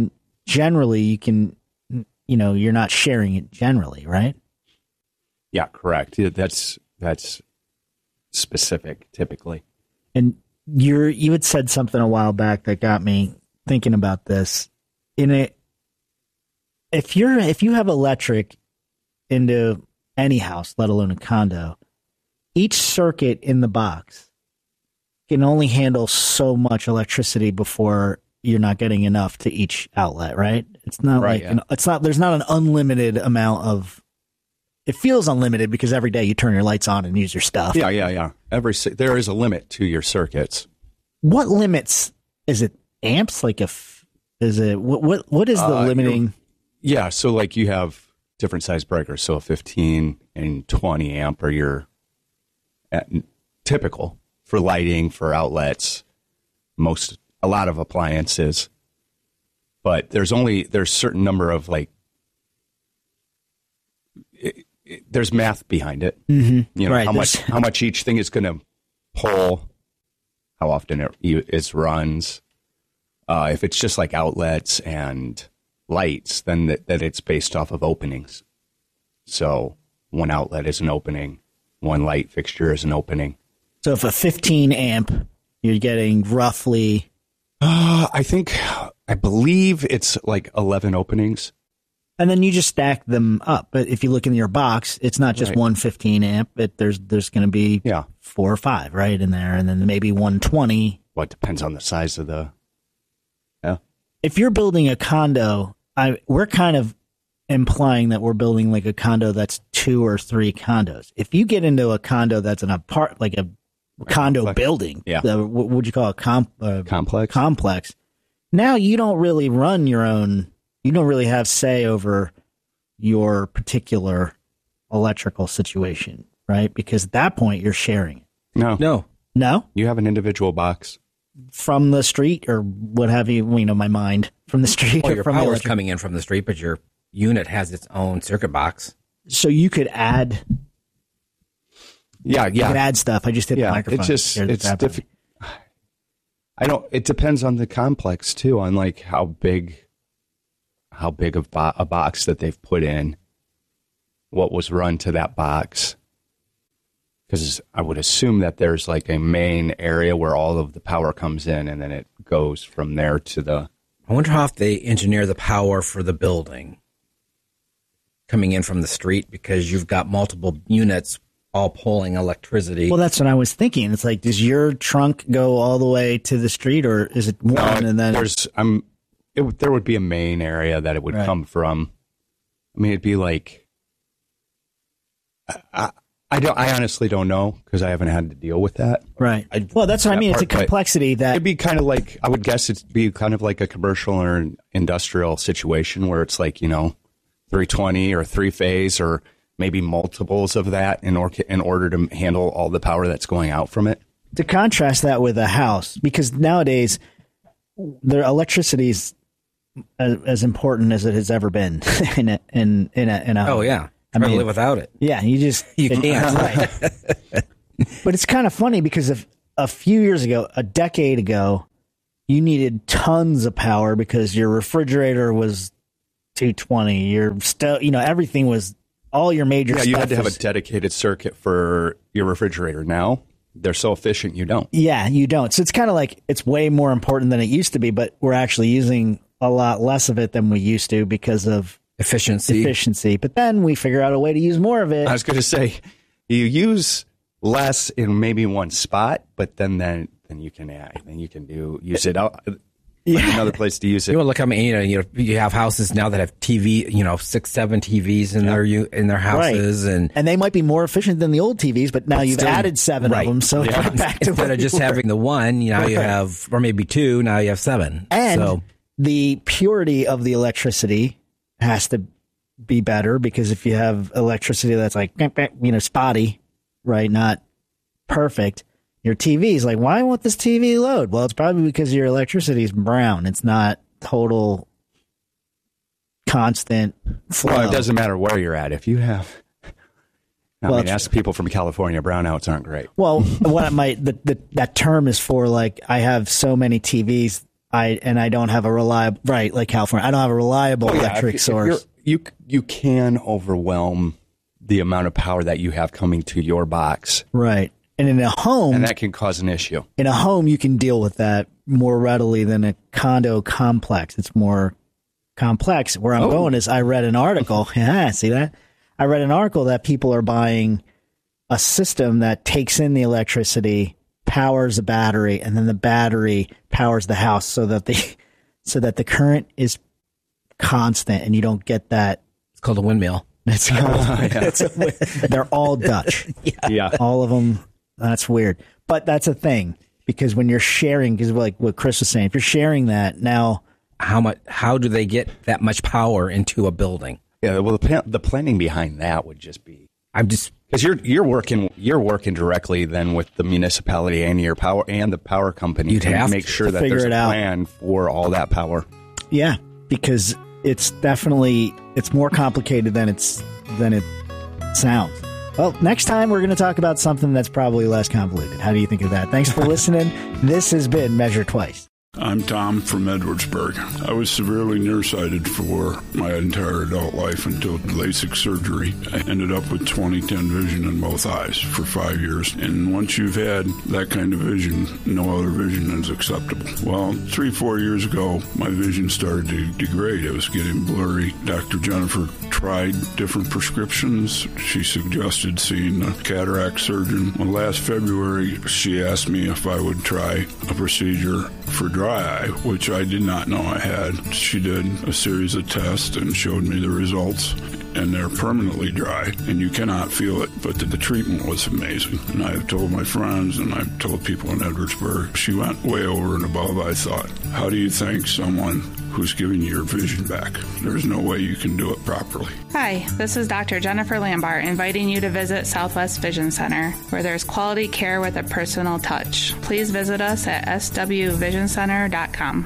[SPEAKER 1] you're not sharing it generally, right?
[SPEAKER 2] Yeah, correct. That's specific, typically.
[SPEAKER 1] And you had said something a while back that got me thinking about this. If you have electric into any house, let alone a condo, each circuit in the box can only handle so much electricity before you're not getting enough to each outlet, right? It's not there's not an unlimited amount of, it feels unlimited because every day you turn your lights on and use your stuff.
[SPEAKER 2] Yeah. There is a limit to your circuits.
[SPEAKER 1] What limits? Is it amps? What is the limiting?
[SPEAKER 2] Yeah. So like you have different size breakers. So a 15 and 20 amp are your typical for lighting, for outlets, a lot of appliances, but there's certain number of there's math behind it.
[SPEAKER 1] Mm-hmm.
[SPEAKER 2] Right, how much each thing is going to pull, how often it runs. If it's just like outlets and lights, then that it's based off of openings. So one outlet is an opening, one light fixture is an opening.
[SPEAKER 1] So if a 15 amp, you're getting roughly...
[SPEAKER 2] I believe it's like 11 openings.
[SPEAKER 1] And then you just stack them up. But if you look in your box, it's not just one 15 amp. There's going to be 4 or 5 right in there, and then maybe 120.
[SPEAKER 2] Well, it depends on the size of the... Yeah.
[SPEAKER 1] If you're building a condo, we're kind of implying that we're building like a condo that's 2 or 3 condos. If you get into a condo that's a condo building, what would you call it? Complex. Now you don't really run your own. You don't really have say over your particular electrical situation, right? Because at that point you're sharing it.
[SPEAKER 2] No.
[SPEAKER 1] You
[SPEAKER 2] have an individual box
[SPEAKER 1] from the street or what have you. My mind from the street.
[SPEAKER 3] Well, your power is coming in from the street, but your unit has its own circuit box.
[SPEAKER 1] So you could add.
[SPEAKER 2] Yeah.
[SPEAKER 1] You can add stuff. I just hit the microphone.
[SPEAKER 2] It's difficult. It depends on the complex too, on like how big of a box that they've put in, what was run to that box. Because I would assume that there's like a main area where all of the power comes in, and then it goes from there to the...
[SPEAKER 3] I wonder how if they engineer the power for the building coming in from the street, because you've got multiple units all pulling electricity.
[SPEAKER 1] Well, that's what I was thinking. It's like, does your trunk go all the way to the street, or is it one and then...
[SPEAKER 2] there would be a main area that it would come from. I mean, it'd be like... I honestly don't know, because I haven't had to deal with that.
[SPEAKER 1] Right. Well, that's what I mean. It's a complexity that...
[SPEAKER 2] It'd be kind of like, I would guess it'd be kind of like a commercial or an industrial situation where it's like, 320 or 3-phase or maybe multiples of that in order to handle all the power that's going out from it.
[SPEAKER 1] To contrast that with a house, because nowadays the electricity is as important as it has ever been in a home.
[SPEAKER 3] Oh yeah, I mean, live without it.
[SPEAKER 1] Yeah, you can't. Right. But it's kind of funny because if a few years ago, a decade ago, you needed tons of power because your refrigerator was 220. Your everything was, all your major stuff.
[SPEAKER 2] You had to have a dedicated circuit for your refrigerator. Now they're so efficient, you don't.
[SPEAKER 1] Yeah, you don't. So it's kind of like it's way more important than it used to be, but we're actually using a lot less of it than we used to because of efficiency. But then we figure out a way to use more of it.
[SPEAKER 2] I was going to say, you use less in maybe one spot, but then you can use it out. Another place to use it.
[SPEAKER 3] Look, you have houses now that have TV, 6-7 TVs in their houses,
[SPEAKER 1] right. and they might be more efficient than the old TVs, but now you've added 7 of them, so it's back to
[SPEAKER 3] instead of just having the one, now you have, or maybe 2, now you have 7.
[SPEAKER 1] And the purity of the electricity has to be better, because if you have electricity that's like spotty, right, not perfect. Your TV is like, why won't this TV load? Well, it's probably because your electricity is brown. It's not total constant flow.
[SPEAKER 2] Well, it doesn't matter where you're at. If you have, ask people from California, brownouts aren't great.
[SPEAKER 1] Well, that term is for, like, I have so many TVs, I don't have a reliable, right, like California, I don't have a reliable electric source.
[SPEAKER 2] You can overwhelm the amount of power that you have coming to your box.
[SPEAKER 1] Right. And in a home...
[SPEAKER 2] And that can cause an issue.
[SPEAKER 1] In a home, you can deal with that more readily than a condo complex. It's more complex. Where I'm going is I read an article. See that? I read an article that people are buying a system that takes in the electricity, powers a battery, and then the battery powers the house so that the current is constant and you don't get that.
[SPEAKER 3] It's called a windmill.
[SPEAKER 1] They're all Dutch.
[SPEAKER 2] Yeah.
[SPEAKER 1] All of them. That's weird. But that's a thing, because when you're sharing, because like what Chris was saying, if you're sharing that now,
[SPEAKER 3] how do they get that much power into a building?
[SPEAKER 2] Yeah, well, the planning behind that would just be, because you're working directly then with the municipality and your power and the power company.
[SPEAKER 1] You'd have
[SPEAKER 2] to make sure that there's a plan for all that power.
[SPEAKER 1] Yeah, because it's more complicated than it sounds. Well, next time we're going to talk about something that's probably less convoluted. How do you think of that? Thanks for listening. This has been Measure Twice.
[SPEAKER 11] I'm Tom from Edwardsburg. I was severely nearsighted for my entire adult life until LASIK surgery. I ended up with 20/10 vision in both eyes for 5 years. And once you've had that kind of vision, no other vision is acceptable. Well, 3-4 years ago, my vision started to degrade. It was getting blurry. Dr. Jennifer tried different prescriptions. She suggested seeing a cataract surgeon. Well, last February, she asked me if I would try a procedure for dry eye, which I did not know I had. She did a series of tests and showed me the results, and they're permanently dry, and you cannot feel it, but the treatment was amazing. And I've told my friends, and I've told people in Edwardsburg, she went way over and above, I thought. How do you thank someone who's giving you your vision back? There's no way you can do it properly.
[SPEAKER 12] Hi, this is Dr. Jennifer Lambart inviting you to visit Southwest Vision Center, where there's quality care with a personal touch. Please visit us at swvisioncenter.com.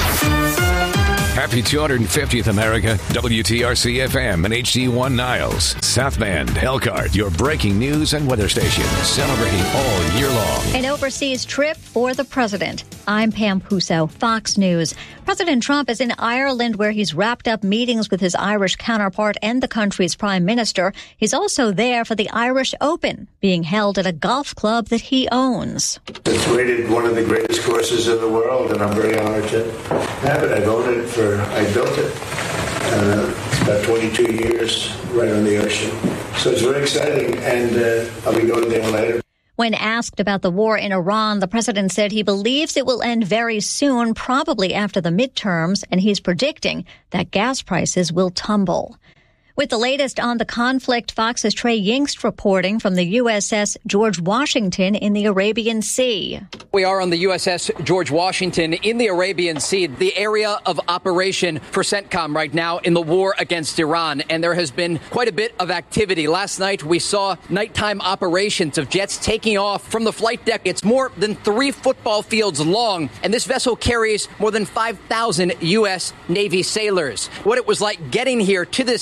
[SPEAKER 13] Happy 250th America, WTRC FM and HD1 Niles, South Bend, Elkhart, your breaking news and weather station, celebrating all year long.
[SPEAKER 15] An overseas trip for the president. I'm Pam Puso, Fox News. President Trump is in Ireland, where he's wrapped up meetings with his Irish counterpart and the country's prime minister. He's also there for the Irish Open, being held at a golf club that he owns.
[SPEAKER 16] It's rated one of the greatest courses in the world, and I'm very honored to have it. I've owned it I built it. It's about 22 years right on the ocean. So it's very exciting, and I'll be going there later.
[SPEAKER 15] When asked about the war in Iran, the president said he believes it will end very soon, probably after the midterms, and he's predicting that gas prices will tumble. With the latest on the conflict, Fox's Trey Yingst reporting from the USS George Washington in the Arabian Sea.
[SPEAKER 17] We are on the USS George Washington in the Arabian Sea, the area of operation for CENTCOM right now in the war against Iran. And there has been quite a bit of activity. Last night, we saw nighttime operations of jets taking off from the flight deck. It's more than 3 football fields long, and this vessel carries more than 5,000 U.S. Navy sailors. What it was like getting here to this aircraft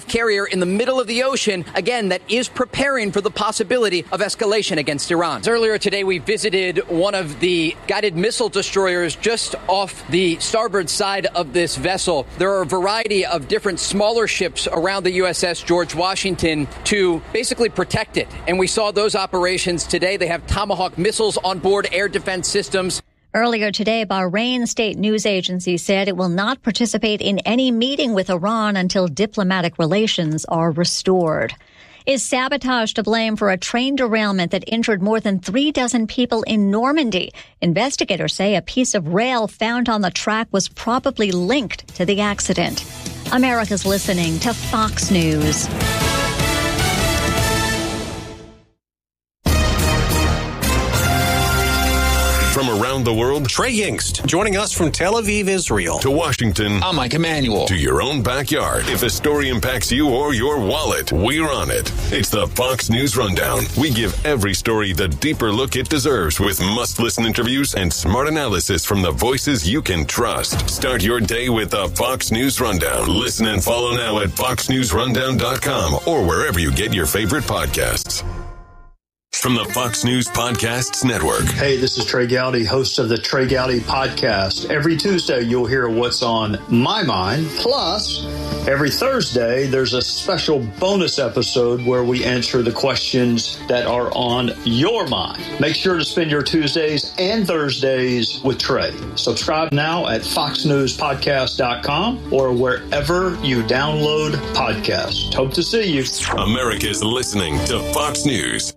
[SPEAKER 17] aircraft carrier in the middle of the ocean, again, that is preparing for the possibility of escalation against Iran. Earlier today, we visited one of the guided missile destroyers just off the starboard side of this vessel. There are a variety of different smaller ships around the USS George Washington to basically protect it. And we saw those operations today. They have Tomahawk missiles on board, air defense systems.
[SPEAKER 15] Earlier today, Bahrain state news agency said it will not participate in any meeting with Iran until diplomatic relations are restored. Is sabotage to blame for a train derailment that injured more than 36 people in Normandy? Investigators say a piece of rail found on the track was probably linked to the accident. America's listening to Fox News.
[SPEAKER 18] From around the world,
[SPEAKER 19] Trey Yingst, joining us from Tel Aviv, Israel.
[SPEAKER 18] To Washington.
[SPEAKER 19] I'm Mike Emanuel.
[SPEAKER 18] To your own backyard. If a story impacts you or your wallet, we're on it. It's the Fox News Rundown. We give every story the deeper look it deserves with must-listen interviews and smart analysis from the voices you can trust. Start your day with the Fox News Rundown. Listen and follow now at foxnewsrundown.com or wherever you get your favorite podcasts. From the Fox News Podcasts Network.
[SPEAKER 20] Hey, this is Trey Gowdy, host of the Trey Gowdy Podcast. Every Tuesday, you'll hear what's on my mind. Plus, every Thursday, there's a special bonus episode where we answer the questions that are on your mind. Make sure to spend your Tuesdays and Thursdays with Trey. Subscribe now at foxnewspodcast.com or wherever you download podcasts. Hope to see you.
[SPEAKER 18] America's listening to Fox News.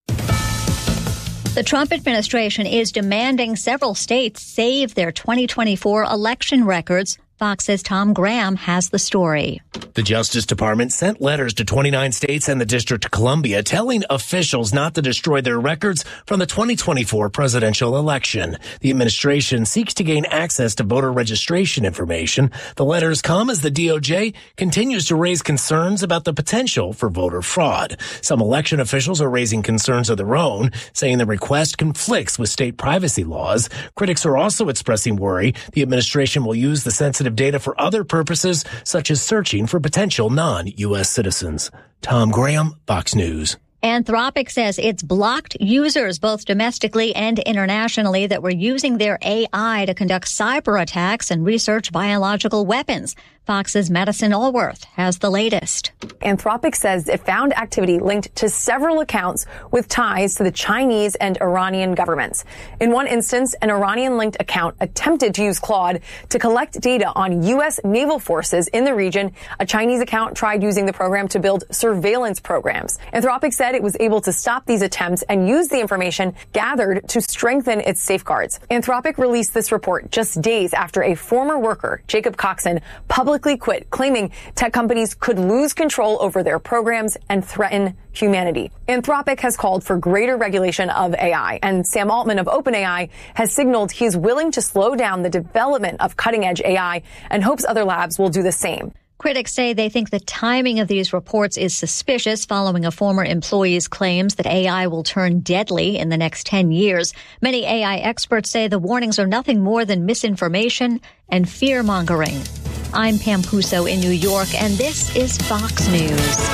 [SPEAKER 15] The Trump administration is demanding several states save their 2024 election records. Fox's Tom Graham has the story.
[SPEAKER 21] The Justice Department sent letters to 29 states and the District of Columbia telling officials not to destroy their records from the 2024 presidential election. The administration seeks to gain access to voter registration information. The letters come as the DOJ continues to raise concerns about the potential for voter fraud. Some election officials are raising concerns of their own, saying the request conflicts with state privacy laws. Critics are also expressing worry the administration will use the sensitive data for other purposes, such as searching for potential non-U.S. citizens. Tom Graham, Fox News.
[SPEAKER 15] Anthropic says it's blocked users both domestically and internationally that were using their AI to conduct cyber attacks and research biological weapons. Fox's Madison Allworth has the latest.
[SPEAKER 22] Anthropic says it found activity linked to several accounts with ties to the Chinese and Iranian governments. In one instance, an Iranian-linked account attempted to use Claude to collect data on U.S. naval forces in the region. A Chinese account tried using the program to build surveillance programs. Anthropic said it was able to stop these attempts and use the information gathered to strengthen its safeguards. Anthropic released this report just days after a former worker, Jacob Coxon, publicly quit, claiming tech companies could lose control over their programs and threaten humanity. Anthropic has called for greater regulation of AI, and Sam Altman of OpenAI has signaled he's willing to slow down the development of cutting-edge AI and hopes other labs will do the same.
[SPEAKER 15] Critics say they think the timing of these reports is suspicious following a former employee's claims that AI will turn deadly in the next 10 years. Many AI experts say the warnings are nothing more than misinformation and fear-mongering. I'm Pam Puso in New York, and this is Fox News.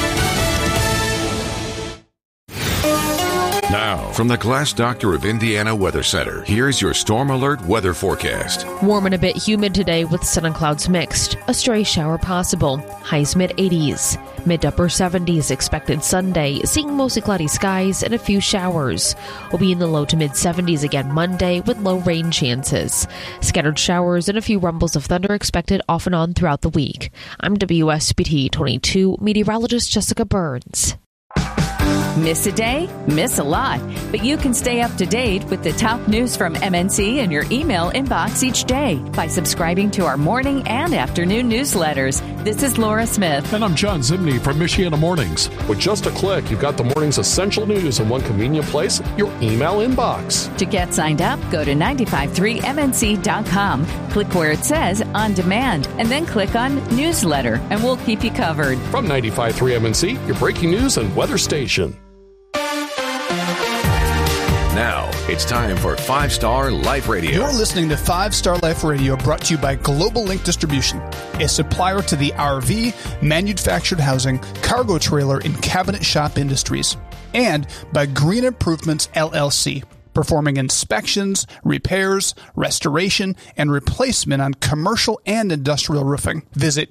[SPEAKER 13] Now, from the Glass Doctor of Indiana Weather Center, here's your Storm Alert weather forecast.
[SPEAKER 14] Warm and a bit humid today with sun and clouds mixed. A stray shower possible. Highs mid-80s. Mid to upper 70s expected Sunday, seeing mostly cloudy skies and a few showers. We'll be in the low to mid-70s again Monday with low rain chances. Scattered showers and a few rumbles of thunder expected off and on throughout the week. I'm WSBT 22 meteorologist Jessica Burns.
[SPEAKER 23] Miss a day? Miss a lot. But you can stay up to date with the top news from MNC in your email inbox each day by subscribing to our morning and afternoon newsletters. This is Laura Smith.
[SPEAKER 6] And I'm John Zimney from Michiana Mornings. With just a click, you've got the morning's essential news in one convenient place, your email inbox.
[SPEAKER 23] To get signed up, go to 953mnc.com. Click where it says On Demand, and then click on Newsletter, and we'll keep you covered.
[SPEAKER 6] From 95.3 MNC, your breaking news and weather station.
[SPEAKER 13] Now, it's time for 5 Star Life Radio.
[SPEAKER 4] You're listening to 5 Star Life Radio, brought to you by Global Link Distribution, a supplier to the RV, manufactured housing, cargo trailer, and cabinet shop industries. And by Green Improvements LLC, performing inspections, repairs, restoration, and replacement on commercial and industrial roofing. Visit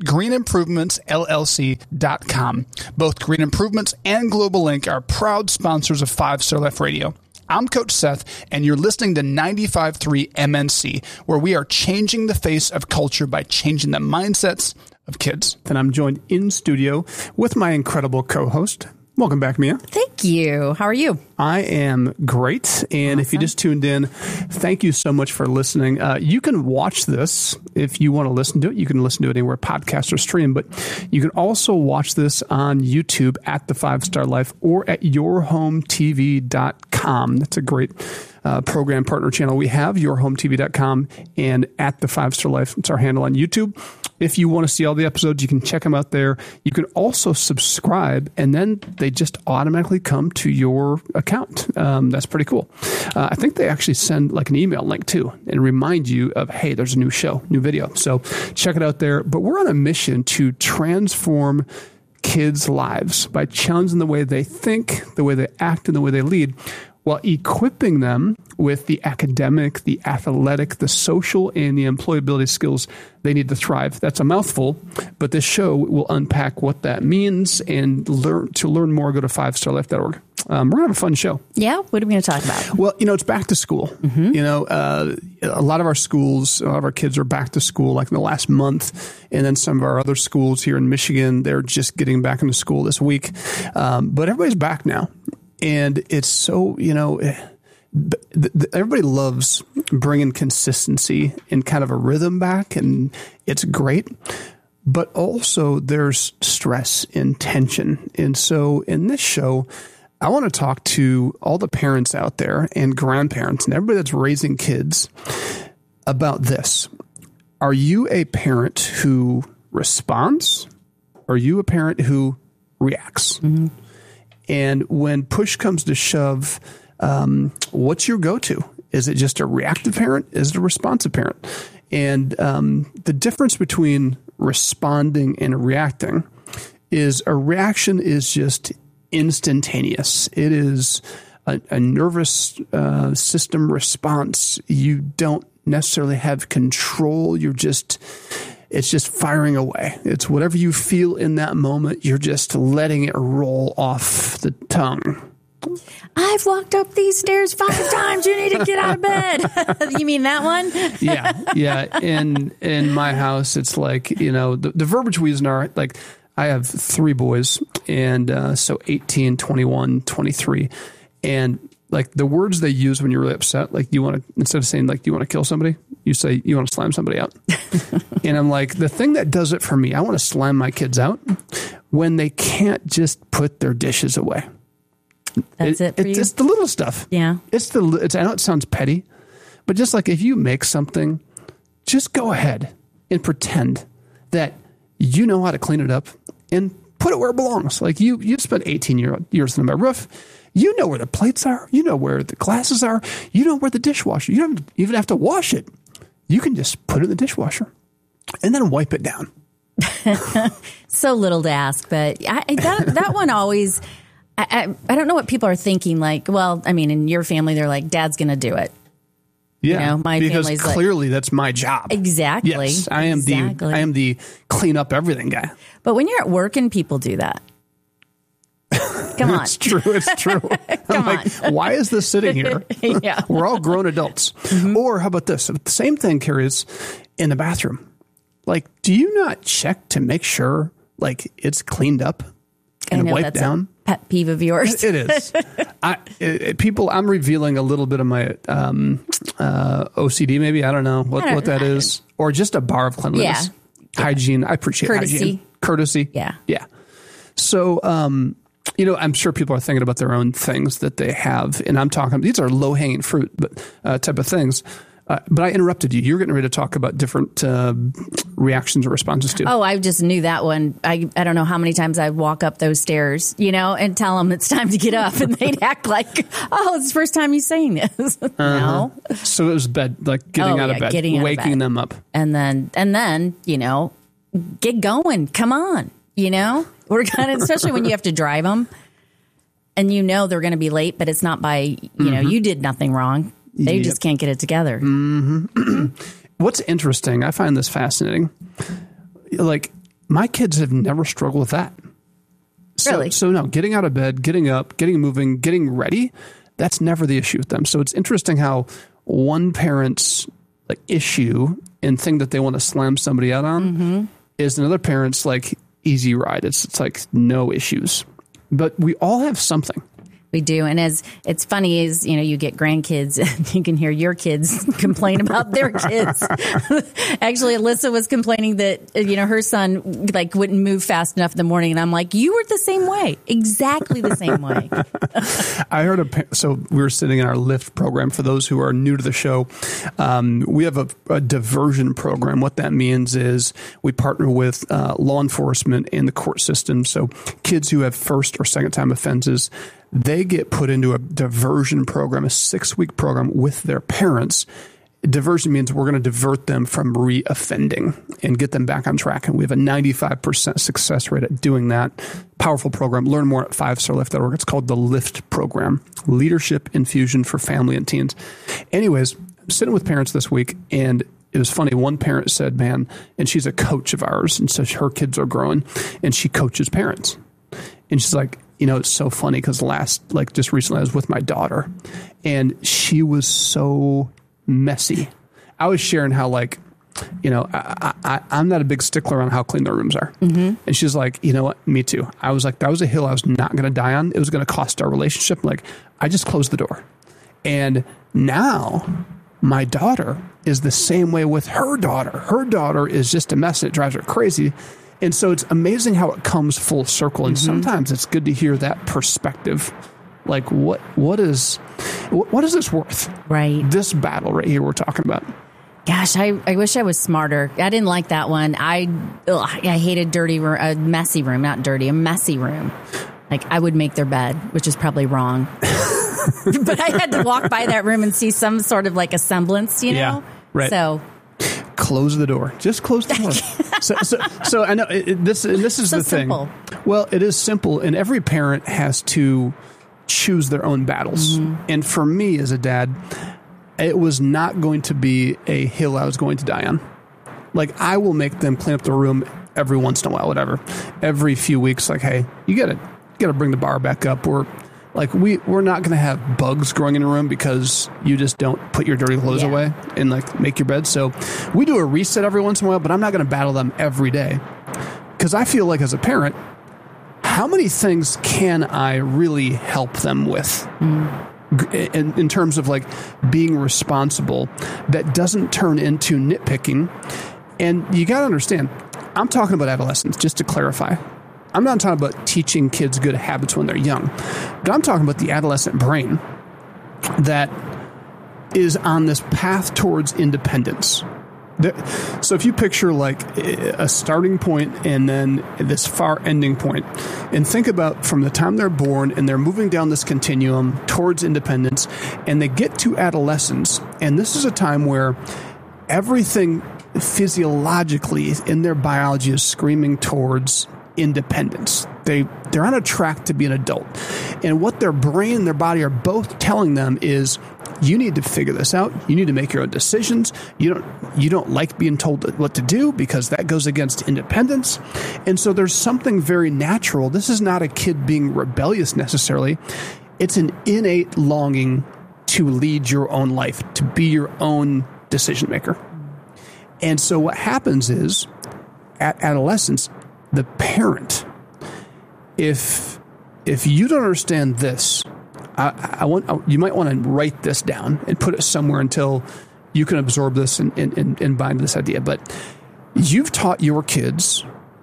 [SPEAKER 4] greenimprovementsllc.com. Both Green Improvements and Global Link are proud sponsors of 5 Star Life Radio. I'm Coach Seth, and you're listening to 95.3 MNC, where we are changing the face of culture by changing the mindsets of kids. And I'm joined in studio with my incredible co-host. Welcome back, Mia.
[SPEAKER 5] Thank you. How are you?
[SPEAKER 4] I am great. And If you just tuned in, thank you so much for listening. You can watch this if you want to listen to it. You can listen to it anywhere podcasts are streamed, but you can also watch this on YouTube at the 5 Star Life or at yourhometv.com. That's a great program partner channel we have, yourhometv.com, and at the 5 Star Life. It's our handle on YouTube. If you want to see all the episodes, you can check them out there. You can also subscribe, and then they just automatically come to your account. That's pretty cool. I think they actually send like an email link too and remind you of, hey, there's a new show, new video. So check it out there. But we're on a mission to transform kids' lives by challenging the way they think, the way they act, and the way they lead, while equipping them with the academic, the athletic, the social, and the employability skills they need to thrive. That's a mouthful, but this show will unpack what that means. And to learn more, go to 5starlife.org. We're going to have a fun show.
[SPEAKER 5] Yeah? What are we going to talk about?
[SPEAKER 4] Well, it's back to school. Mm-hmm. A lot of our schools, a lot of our kids are back to school like in the last month. And then some of our other schools here in Michigan, they're just getting back into school this week. But everybody's back now. And it's so, everybody loves bringing consistency and kind of a rhythm back, and it's great. But also there's stress and tension. And so in this show, I want to talk to all the parents out there and grandparents and everybody that's raising kids about this. Are you a parent who responds? Or are you a parent who reacts? Mm-hmm. And when push comes to shove, what's your go-to? Is it just a reactive parent? Is it a responsive parent? And the difference between responding and reacting is a reaction is just instantaneous. It is a nervous system response. You don't necessarily have control. It's just firing away. It's whatever you feel in that moment. You're just letting it roll off the tongue.
[SPEAKER 5] I've walked up these stairs 5 times. You need to get out of bed. You mean that one?
[SPEAKER 4] Yeah. In my house, it's like, the verbiage we use in our, like, I have 3 boys, and so 18, 21, 23. And like the words they use when you're really upset, like instead of saying like, do you want to kill somebody? You say, you want to slam somebody out. And I'm like, the thing that does it for me, I want to slam my kids out when they can't just put their dishes away.
[SPEAKER 5] That's it for you?
[SPEAKER 4] It's the little stuff.
[SPEAKER 5] Yeah.
[SPEAKER 4] I know it sounds petty, but just like if you make something, just go ahead and pretend that you know how to clean it up and put it where it belongs. Like you spent 18 years under my roof. You know where the plates are. You know where the glasses are. You know where the dishwasher. You don't even have to wash it. You can just put it in the dishwasher and then wipe it down.
[SPEAKER 5] So little to ask, but that one always, I don't know what people are thinking. Like, well, I mean, in your family, they're like, Dad's going to do it.
[SPEAKER 4] Yeah,
[SPEAKER 5] my
[SPEAKER 4] because
[SPEAKER 5] family's
[SPEAKER 4] clearly that's my job.
[SPEAKER 5] Exactly.
[SPEAKER 4] Yes, I am the clean up everything guy.
[SPEAKER 5] But when you're at work and people do that, come on.
[SPEAKER 4] It's true. I'm like, why is this sitting here?
[SPEAKER 5] Yeah.
[SPEAKER 4] We're all grown adults. Mm-hmm. Or how about this? The same thing carries in the bathroom. Like, do you not check to make sure like it's cleaned up and wiped down?
[SPEAKER 5] A pet peeve of yours.
[SPEAKER 4] It is. I'm revealing a little bit of my OCD. Maybe I don't know what that is, or just a bar of cleanliness, hygiene. I appreciate hygiene, courtesy. Yeah. So, I'm sure people are thinking about their own things that they have, and I'm talking. These are low hanging fruit, but type of things. But I interrupted you. You're getting ready to talk about different reactions or responses to.
[SPEAKER 5] Oh, I just knew that one. I don't know how many times I'd walk up those stairs, and tell them it's time to get up, and they'd act like, "Oh, it's the first time you're saying this." No.
[SPEAKER 4] So it was bed, like getting out of bed, waking them up,
[SPEAKER 5] and then get going. Come on, we're kind of, especially when you have to drive them, and they're going to be late, but it's not by you did nothing wrong. They just can't get it together.
[SPEAKER 4] Mm-hmm. What's interesting, I find this fascinating. My kids have never struggled with that.
[SPEAKER 5] Really?
[SPEAKER 4] So no, getting out of bed, getting up, getting moving, getting ready, that's never the issue with them. So it's interesting how one parent's issue and thing that they want to slam somebody out on is another parent's easy ride. It's no issues. But we all have something.
[SPEAKER 5] We do. And as it's funny is, you get grandkids and you can hear your kids complain about their kids. Actually, Alyssa was complaining that, her son wouldn't move fast enough in the morning. And I'm like, you were the same way. Exactly the same way.
[SPEAKER 4] I heard so we were sitting in our LIFT program. For those who are new to the show, we have a diversion program. What that means is we partner with law enforcement and the court system. So kids who have first or second time offenses, they get put into a diversion program, a 6-week program with their parents. Diversion means we're going to divert them from re-offending and get them back on track. And we have a 95% success rate at doing that. Powerful program. Learn more at 5starlift.org. It's called the LIFT program, Leadership Infusion for Family and Teens. Anyways, I'm sitting with parents this week, and it was funny. One parent said, man, and she's a coach of ours, and so her kids are growing, and she coaches parents. And she's like, it's so funny because just recently I was with my daughter and she was so messy. I was sharing how I'm not a big stickler on how clean their rooms are. Mm-hmm. And she's like, you know what? Me too. I was like, that was a hill I was not going to die on. It was going to cost our relationship. I just closed the door. And now my daughter is the same way with her daughter. Her daughter is just a mess and it drives her crazy. And so it's amazing how it comes full circle. And sometimes it's good to hear that perspective. What is this worth?
[SPEAKER 5] Right.
[SPEAKER 4] This battle right here we're talking about.
[SPEAKER 5] Gosh, I wish I was smarter. I didn't like that one. I hated a messy room, not dirty, a messy room. I would make their bed, which is probably wrong. But I had to walk by that room and see some sort of a semblance,
[SPEAKER 4] Yeah, right.
[SPEAKER 5] So
[SPEAKER 4] close the door. Just close the door. So I know this is
[SPEAKER 5] so
[SPEAKER 4] the thing.
[SPEAKER 5] Simple.
[SPEAKER 4] Well, it is simple, and every parent has to choose their own battles. Mm-hmm. And for me as a dad, it was not going to be a hill I was going to die on. I will make them clean up the room every once in a while, whatever. Every few weeks, hey, you got to bring the bar back up. Or we're not going to have bugs growing in a room because you just don't put your dirty clothes away and make your bed. So we do a reset every once in a while, but I'm not going to battle them every day because I feel as a parent, how many things can I really help them with in terms of being responsible that doesn't turn into nitpicking? And you got to understand, I'm talking about adolescents, just to clarify. I'm not talking about teaching kids good habits when they're young, but I'm talking about the adolescent brain that is on this path towards independence. So if you picture a starting point and then this far ending point, and think about from the time they're born and they're moving down this continuum towards independence, and they get to adolescence, and this is a time where everything physiologically in their biology is screaming towards independence. They're on a track to be an adult. And what their brain and their body are both telling them is, you need to figure this out. You need to make your own decisions. You don't like being told what to do because that goes against independence. And so there's something very natural. This is not a kid being rebellious necessarily. It's an innate longing to lead your own life, to be your own decision maker. And so what happens is, at adolescence, the parent, if you don't understand this, you might want to write this down and put it somewhere until you can absorb this and buy into this idea. But you've taught your kids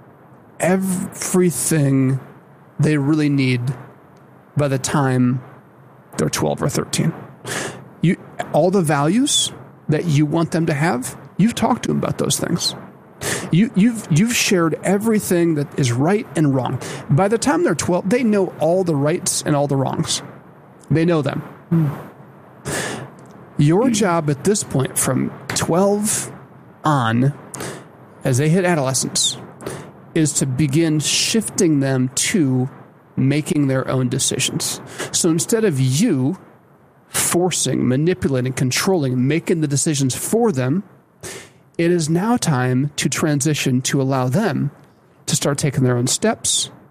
[SPEAKER 4] everything they really need by the time they're 12 or 13. All the values, that you want them to have, you've talked to them about those things. You've shared everything that is right and wrong. By the time they're 12, they know all the rights and all the wrongs. They know them. Your job at this point, from 12 on, as they hit adolescence, is to begin shifting them to making their own decisions. So instead of you forcing, manipulating, controlling, making the decisions for them, it is now time to transition to allow them to start taking their own steps,